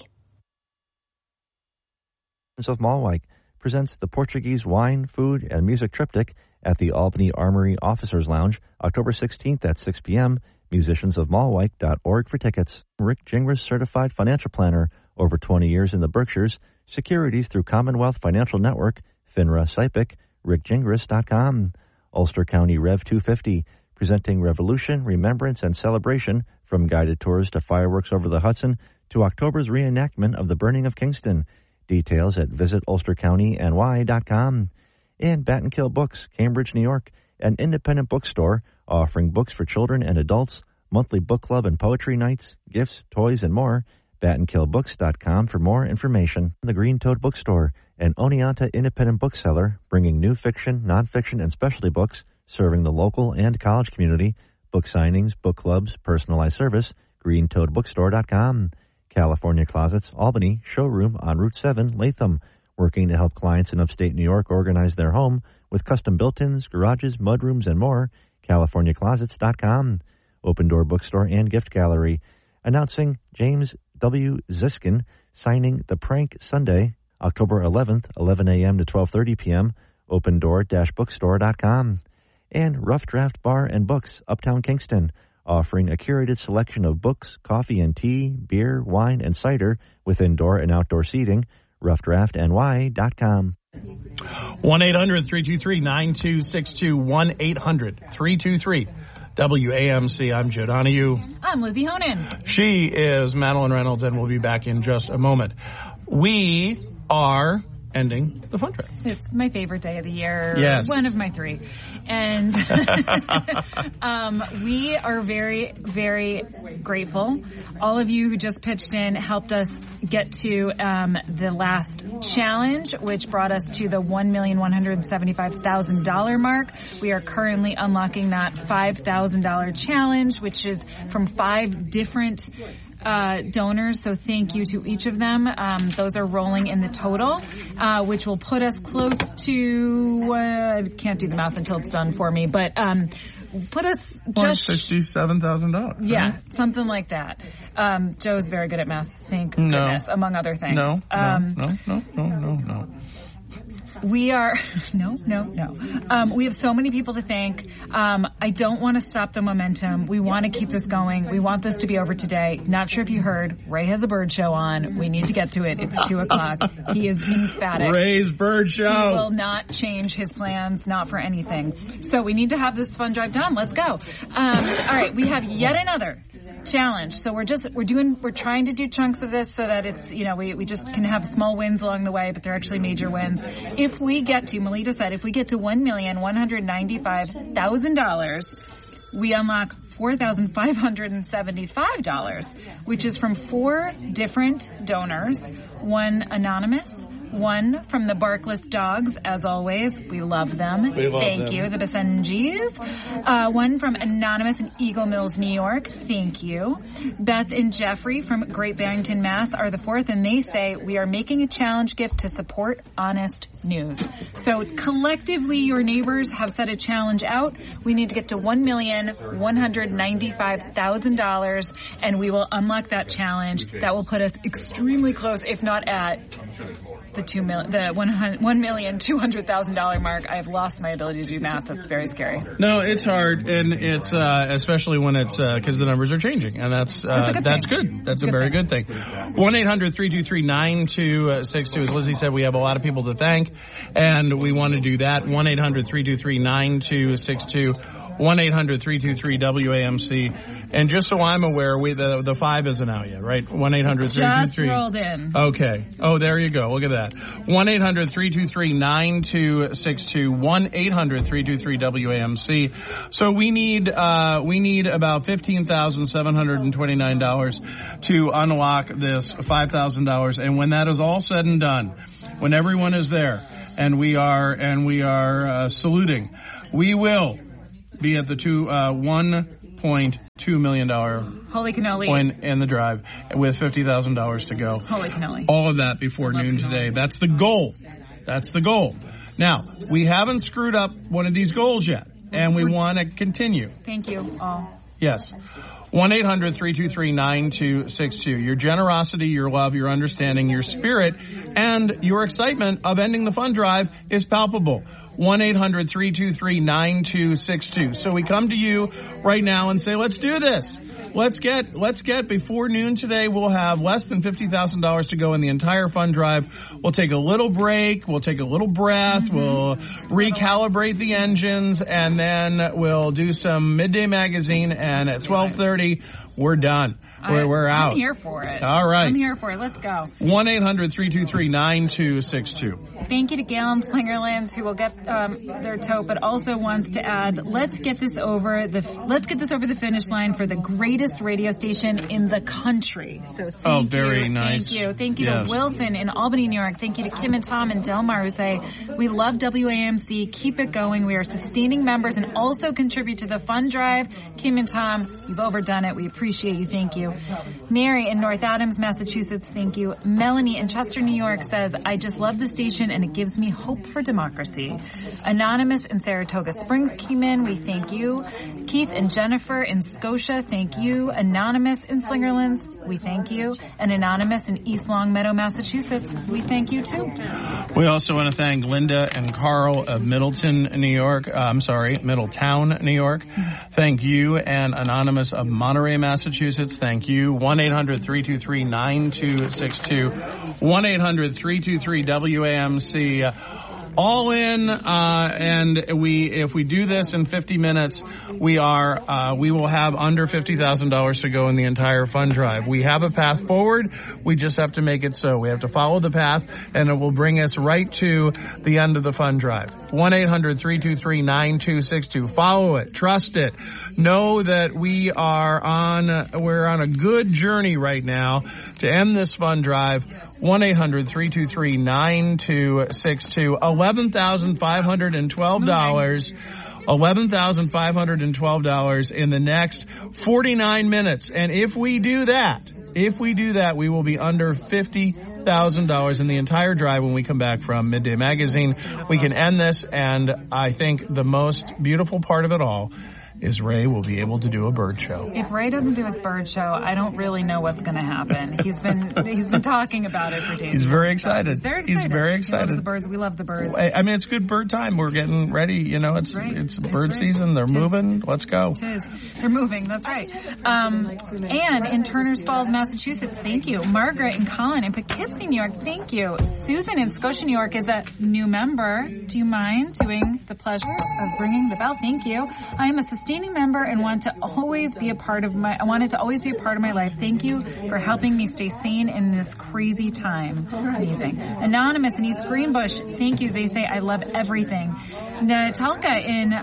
Of Malwike presents the Portuguese wine, food, and music triptych at the Albany Armory Officers Lounge, October sixteenth at six p.m. musicians of malwike dot org for tickets. Rick Gingras, certified financial planner, over twenty years in the Berkshires, securities through Commonwealth Financial Network, FINRA S I P C, rick gingras dot com. Ulster County Rev two fifty, presenting revolution, remembrance, and celebration from guided tours to fireworks over the Hudson to October's reenactment of the burning of Kingston. Details at visit ulster county n y dot com. And Battenkill Books, Cambridge, New York, an independent bookstore offering books for children and adults, monthly book club and poetry nights, gifts, toys, and more. battenkill books dot com for more information. The Green Toad Bookstore, an Oneonta independent bookseller, bringing new fiction, nonfiction, and specialty books, serving the local and college community. Book signings, book clubs, personalized service. green toad bookstore dot com. California Closets, Albany, showroom on Route seven, Latham, working to help clients in upstate New York organize their home with custom built-ins, garages, mudrooms, and more. california closets dot com. Open Door Bookstore and Gift Gallery, announcing James W. Ziskin signing The Prank Sunday, October eleventh, eleven a.m. to twelve thirty p.m., open door dash bookstore dot com. And Rough Draft Bar and Books, Uptown Kingston, offering a curated selection of books, coffee and tea, beer, wine, and cider with indoor and outdoor seating. rough draft n y dot com. one eight hundred three two three nine two six two. one eight hundred three two three W A M C. I'm Joe Donahue. I'm Lizzie Honan. She is Madeline Reynolds, and we'll be back in just a moment. We are ending the fun track. It's my favorite day of the year. Yes. One of my three. And um, we are very, very grateful. All of you who just pitched in helped us get to um, the last challenge, which brought us to the one million one hundred seventy-five thousand dollars mark. We are currently unlocking that five thousand dollars challenge, which is from five different Uh, donors, so thank you to each of them. Um, those are rolling in the total, uh, which will put us close to, uh, I can't do the math until it's done for me, but um, put us just... sixty-seven thousand dollars. Yeah, right? something like that. Um, Joe's very good at math, thank no. goodness, among other things. No, um, no, no, no, no, no, no. We are, no, no, no. Um, we have so many people to thank. Um, I don't want to stop the momentum. We want to keep this going. We want this to be over today. Not sure if you heard, Ray has a bird show on. We need to get to it. It's two o'clock. He is emphatic. Ray's bird show. He will not change his plans, not for anything. So we need to have this fun drive done. Let's go. Um, all right, we have yet another challenge. So we're just, we're doing, we're trying to do chunks of this so that it's, you know, we, we just can have small wins along the way, but they're actually major wins. If we get to, Melita said, if we get to one million one hundred ninety-five thousand dollars, we unlock four thousand five hundred seventy-five dollars, which is from four different donors, one anonymous, one from the Barkless Dogs, as always. We love them. We love Thank them. you. The Basenjis. Uh, one from Anonymous in Eagle Mills, New York. Thank you. Beth and Jeffrey from Great Barrington, Mass. are the fourth, and they say, we are making a challenge gift to support honest news. So collectively, your neighbors have set a challenge out. We need to get to one million one hundred ninety-five thousand dollars, and we will unlock that challenge. That will put us extremely close, if not at the two mil, the one million two hundred thousand dollar mark. I have lost my ability to do math. That's very scary. No, it's hard, and it's uh, especially when it's because uh, the numbers are changing, and that's uh, that's, that's thing. good. That's good a very thing. good thing. One eight hundred three two three nine two six two. As Lizzie said, we have a lot of people to thank, and we want to do that. One eight hundred three two three nine two six two. one eight hundred three two three W A M C. And just so I'm aware, we the the five isn't out yet, right? one eight hundred three two three. Just rolled in. Okay. Oh, there you go. Look at that. one eight hundred three two three nine two six two. one eight hundred three two three W A M C. So we need uh we need about fifteen thousand seven hundred twenty-nine dollars to unlock this five thousand dollars. And when that is all said and done, when everyone is there and we are and we are uh, saluting, we will be at the two uh one point two million dollar Holy cannoli point in the drive with fifty thousand dollars to go. Holy cannoli. All of that before noon cannoli. today. That's the goal. That's the goal. Now, we haven't screwed up one of these goals yet, and we want to continue. Thank you all. Yes. one eight hundred three two three nine two six two. Your generosity, your love, your understanding, your spirit, and your excitement of ending the fund drive is palpable. one eight hundred three two three nine two six two. So we come to you right now and say, let's do this. Let's get, let's get before noon today. We'll have less than fifty thousand dollars to go in the entire fund drive. We'll take a little break. We'll take a little breath. Mm-hmm. We'll recalibrate the engines, and then we'll do some Midday Magazine. And at twelve thirty, we're done. We're, we're out. I'm here for it. All right. I'm here for it. Let's go. one eight hundred three two three nine two six two. Thank you to Gail and Slingerlands, who will get um, their tote, but also wants to add, let's get this over the let's get this over the finish line for the greatest radio station in the country. So thank oh, very you. nice. Thank you. Thank you yes. to Wilson in Albany, New York. Thank you to Kim and Tom and Delmar, who say, we love W A M C. Keep it going. We are sustaining members and also contribute to the fund drive. Kim and Tom, you've overdone it. We appreciate you. Thank you. Mary in North Adams, Massachusetts, thank you. Melanie in Chester, New York says, I just love the station and it gives me hope for democracy. Anonymous in Saratoga Springs came in. We thank you. Keith and Jennifer in Scotia, thank you. Anonymous in Slingerlands, we thank you. And Anonymous in East Longmeadow, Massachusetts, we thank you too. We also want to thank Linda and Carl of Middleton, New York. Uh, I'm sorry, Middletown, New York. Thank you. And Anonymous of Monterey, Massachusetts, thank you. one eight hundred three two three nine two six two. one eight hundred three two three W A M C. All in, uh, and we, if we do this in fifty minutes, we are, uh, we will have under fifty thousand dollars to go in the entire fund drive. We have a path forward. We just have to make it so. We have to follow the path, and it will bring us right to the end of the fund drive. one eight hundred three two three nine two six two. Follow it. Trust it. Know that we are on, we're on a good journey right now to end this fund drive. one eight hundred three two three nine two six two. eleven thousand five hundred twelve dollars. eleven thousand five hundred twelve dollars in the next forty-nine minutes. And if we do that, if we do that, we will be under fifty thousand dollars in the entire drive when we come back from Midday Magazine. We can end this, and I think the most beautiful part of it all is Ray will be able to do a bird show. If Ray doesn't do his bird show, I don't really know what's going to happen. He's been he's been talking about it for days. He's very excited. He's very excited. He's very excited. He loves the birds. We love the birds. I mean, it's good bird time. We're getting ready. You know, it's right. it's bird it's right. season. They're Tis. moving. Let's go. It is. They're moving. That's right. Um, Anne in Turners Falls, Massachusetts. Thank you. Margaret and Colin in Poughkeepsie, New York. Thank you. Susan in Scotia, New York is a new member. Do you mind doing the pleasure of ringing the bell? Thank you. I am a sustaining member and want to always be a part of my. I wanted to always be a part of my life. Thank you for helping me stay sane in this crazy time. Amazing. Anonymous in East Greenbush. Thank you. They say I love everything. Natalka in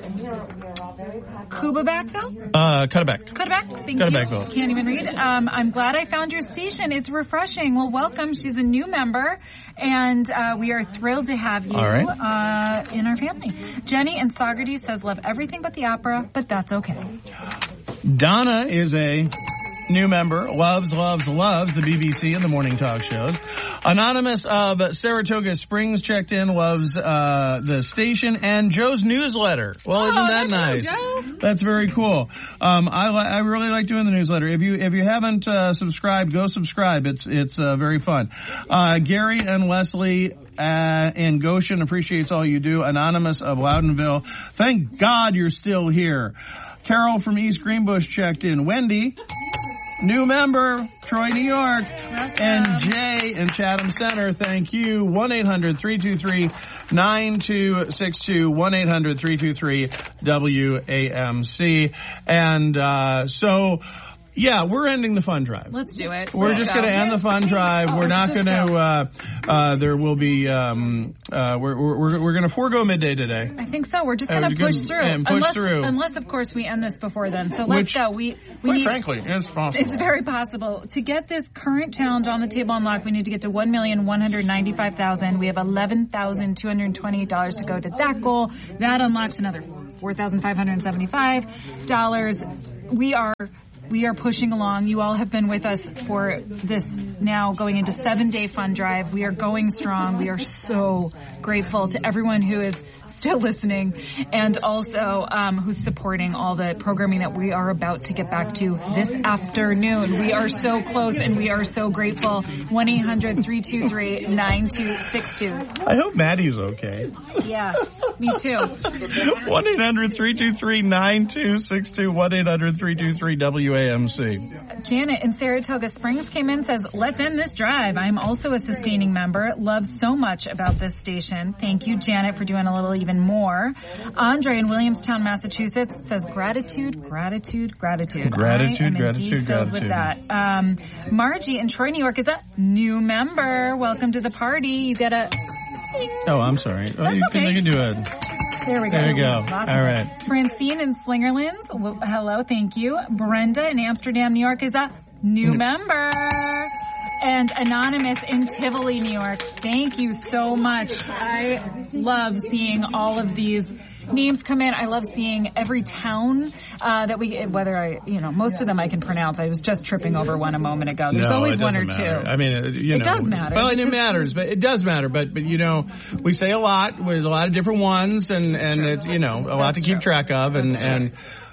Kubabackville? Uh, Cutaback. Cutaback. Thank Cutabackville. you. Can't even read. Um, I'm glad I found your station. It's refreshing. Well, welcome. She's a new member, and uh, we are thrilled to have you All right. uh, in our family. Jenny in Saugerties says, love everything but the opera, but that's okay. Donna is a new member, loves, loves, loves the B B C and the morning talk shows. Anonymous of Saratoga Springs checked in, loves uh the station and Joe's newsletter. Well, oh, isn't that nice? Joe. That's very cool. Um, I li- I really like doing the newsletter. If you if you haven't uh, subscribed, go subscribe. It's it's uh, very fun. Uh, Gary and Leslie Uh, in Goshen appreciates all you do. Anonymous of Loudonville, thank God you're still here. Carol from East Greenbush checked in. Wendy, new member, Troy, New York. And Jay in Chatham Center, thank you. one eight hundred three two three nine two six two, one eight hundred three two three W A M C. And uh so... Yeah, we're ending the fund drive. Let's do it. We're Let's just go. going to end the fund drive. We're not going to, uh, uh, there will be, um, uh, we're, we're, we're going to forego midday today. I think so. We're just Uh, going to we're push gonna- through. and push unless, through. Unless, of course, we end this before then. So let's Which, go. We, we quite need, frankly, it's possible. It's very possible. To get this current challenge on the table unlocked, we need to get to one million one hundred ninety-five thousand dollars. We have eleven thousand two hundred twenty-eight dollars to go to that goal. That unlocks another four thousand five hundred seventy-five dollars. We are... We are pushing along. You all have been with us for this now going into seven-day fund drive. We are going strong. We are so grateful to everyone who is still listening and also um, who's supporting all the programming that we are about to get back to this afternoon. We are so close and we are so grateful. one eight hundred three two three nine two six two. I hope Maddie's okay. Yeah, me too. one eight hundred three two three nine two six two, one eight hundred three two three W A M C. Janet in Saratoga Springs came in, says, let's end this drive. I'm also a sustaining member. Love so much about this station. Thank you, Janet, for doing a little even more. Andre in Williamstown, Massachusetts says, gratitude, gratitude, gratitude. Gratitude, I am gratitude, indeed filled gratitude. with that. Um, Margie in Troy, New York is a new member. Welcome to the party. You get a... Oh, I'm sorry. Oh, you, okay. can, you can do it. There we go. There you go. Lots All of right. it. Francine in Slingerlands. Well, hello, thank you. Brenda in Amsterdam, New York is a new member. And Anonymous in Tivoli, New York. Thank you so much. I love seeing all of these names come in. I love seeing every town uh, that we, whether I, you know, most of them I can pronounce. I was just tripping over one a moment ago. There's no, always it one or doesn't matter. two. I mean, it, you it know, does matter. Well, and it matters, but it does matter. But but you know, we say a lot. There's a lot of different ones, and and it's you know a lot to keep track of, and and.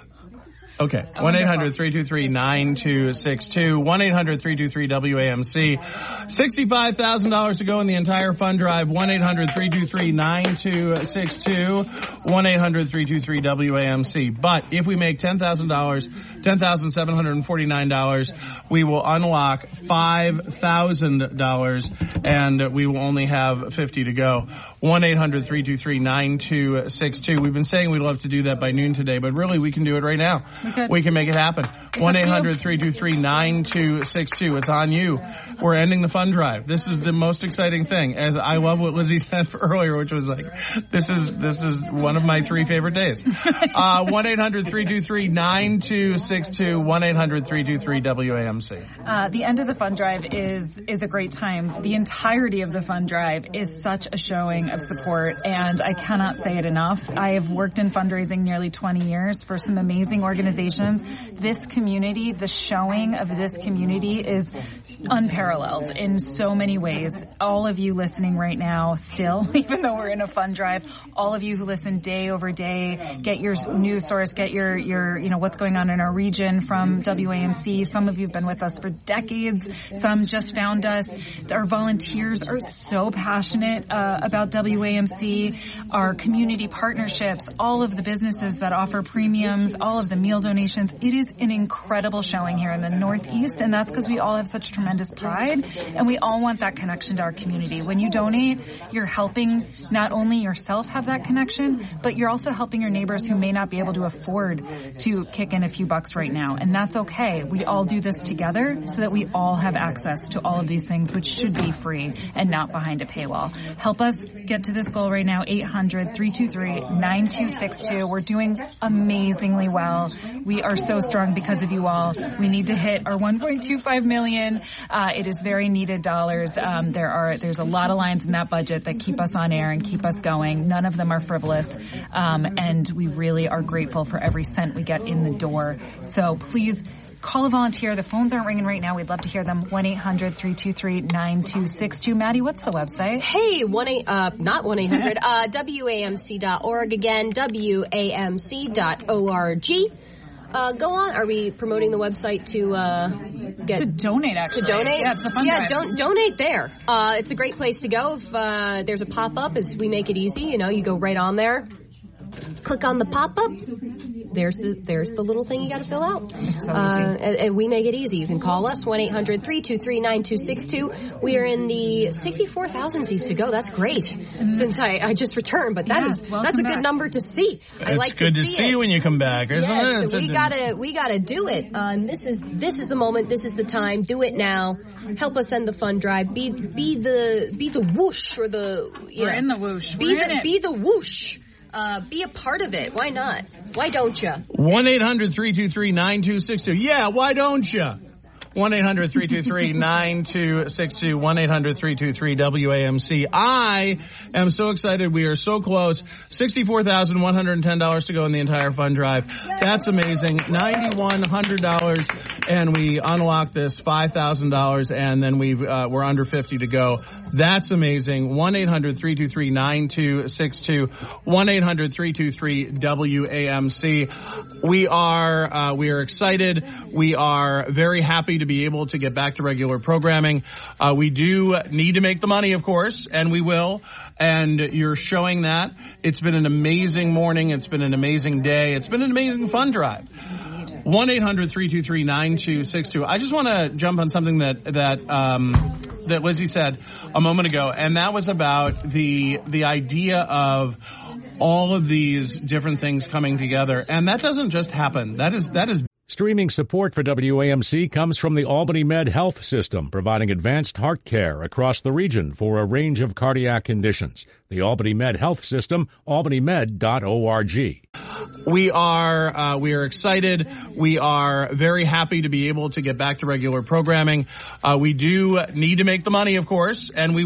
Okay, one eight hundred three two three nine two six two, one eight hundred three two three W A M C. sixty-five thousand dollars to go in the entire fund drive, one eight hundred three two three nine two six two, one eight hundred three two three W A M C. But if we make ten thousand dollars, ten thousand seven hundred forty-nine dollars, we will unlock five thousand dollars, and we will only have fifty to go. one eight hundred three two three nine two six two. We've been saying we'd love to do that by noon today, but really we can do it right now. We, could. we can make it happen. one eight hundred three two three nine two six two. It's on you. We're ending the fund drive. This is the most exciting thing. As I love what Lizzie said earlier, which was like, this is this is one of my three favorite days. Uh, one eight hundred three two three nine two six two, one eight hundred three two three W A M C. Uh, the end of the fund drive is is a great time. The entirety of the fund drive is such a showing of support, and I cannot say it enough. I have worked in fundraising nearly twenty years for some amazing organizations. This community, the showing of this community is unparalleled in so many ways. All of you listening right now still, even though we're in a fund drive, all of you who listen day over day, get your news source, get your, your, you know, what's going on in our region from W A M C. Some of you have been with us for decades. Some just found us. Our volunteers are so passionate uh, about W A M C, our community partnerships, all of the businesses that offer premiums, all of the meal donations. It is an incredible showing here in the Northeast, and that's because we all have such tremendous pride, and we all want that connection to our community. When you donate, you're helping not only yourself have that connection, but you're also helping your neighbors who may not be able to afford to kick in a few bucks right now, and that's okay. We all do this together so that we all have access to all of these things, which should be free and not behind a paywall. Help us get to this goal right now, eight hundred, three two three, nine two six two. We're doing amazingly well. We are so strong because of you all. We need to hit our one point two five million. Uh, it is very needed dollars. Um, there are, there's a lot of lines in that budget that keep us on air and keep us going. None of them are frivolous. Um, and we really are grateful for every cent we get in the door. So please, call a volunteer. The phones aren't ringing right now. We'd love to hear them. one eight hundred, three two three, nine two six two. Maddie, what's the website? Hey, one eight, uh, not one eight hundred, uh, W A M C dot org again, W A M C dot org. Uh, go on. Are we promoting the website to, uh, get... To donate, actually. To donate? Yeah, it's the fund Yeah, drive. don't, donate there. Uh, it's a great place to go. If, uh, there's a pop-up, as we make it easy, you know, you go right on there. Click on the pop-up. There's the there's the little thing you got to fill out. Uh, and, and we make it easy. You can call us, one eight hundred, three two three, nine two six two. We are in the sixty-four thousand seats to go. That's great. Mm-hmm. Since I, I just returned, but that yeah, is that's a good back. number to see. I it's like good to to see, see it. when you come back, isn't yes, it? So we a, gotta we gotta do it. Um, this is this is the moment. This is the time. Do it now. Help us end the fund drive. Be be the be the whoosh or the you We're know, in the whoosh. Be We're the in it. be the whoosh. Uh, be a part of it. Why not? Why don't you? one eight hundred, three two three, nine two six two. Yeah, why don't you? one eight hundred, three two three, nine two six two. one eight hundred, three two three, W A M C. I am so excited. We are so close. sixty-four thousand one hundred ten dollars to go in the entire fund drive. That's amazing. nine thousand one hundred dollars. And we unlock this five thousand dollars, and then we've, uh, we're under fifty to go. That's amazing. one eight hundred, three two three, nine two six two. one eight hundred, three two three, W A M C. We are, uh, we are excited. We are very happy to be able to get back to regular programming. Uh, we do need to make the money, of course, and we will. And you're showing that. It's been an amazing morning. It's been an amazing day. It's been an amazing fund drive. one eight hundred, three two three, nine two six two. I just want to jump on something that, that, um, that Lizzie said a moment ago, and that was about the, the idea of all of these different things coming together. And that doesn't just happen. That is, that is Streaming support for W A M C comes from the Albany Med Health System, providing advanced heart care across the region for a range of cardiac conditions. The Albany Med Health System, albany med dot org. We are, uh, we are excited. We are very happy to be able to get back to regular programming. Uh, we do need to make the money, of course, and we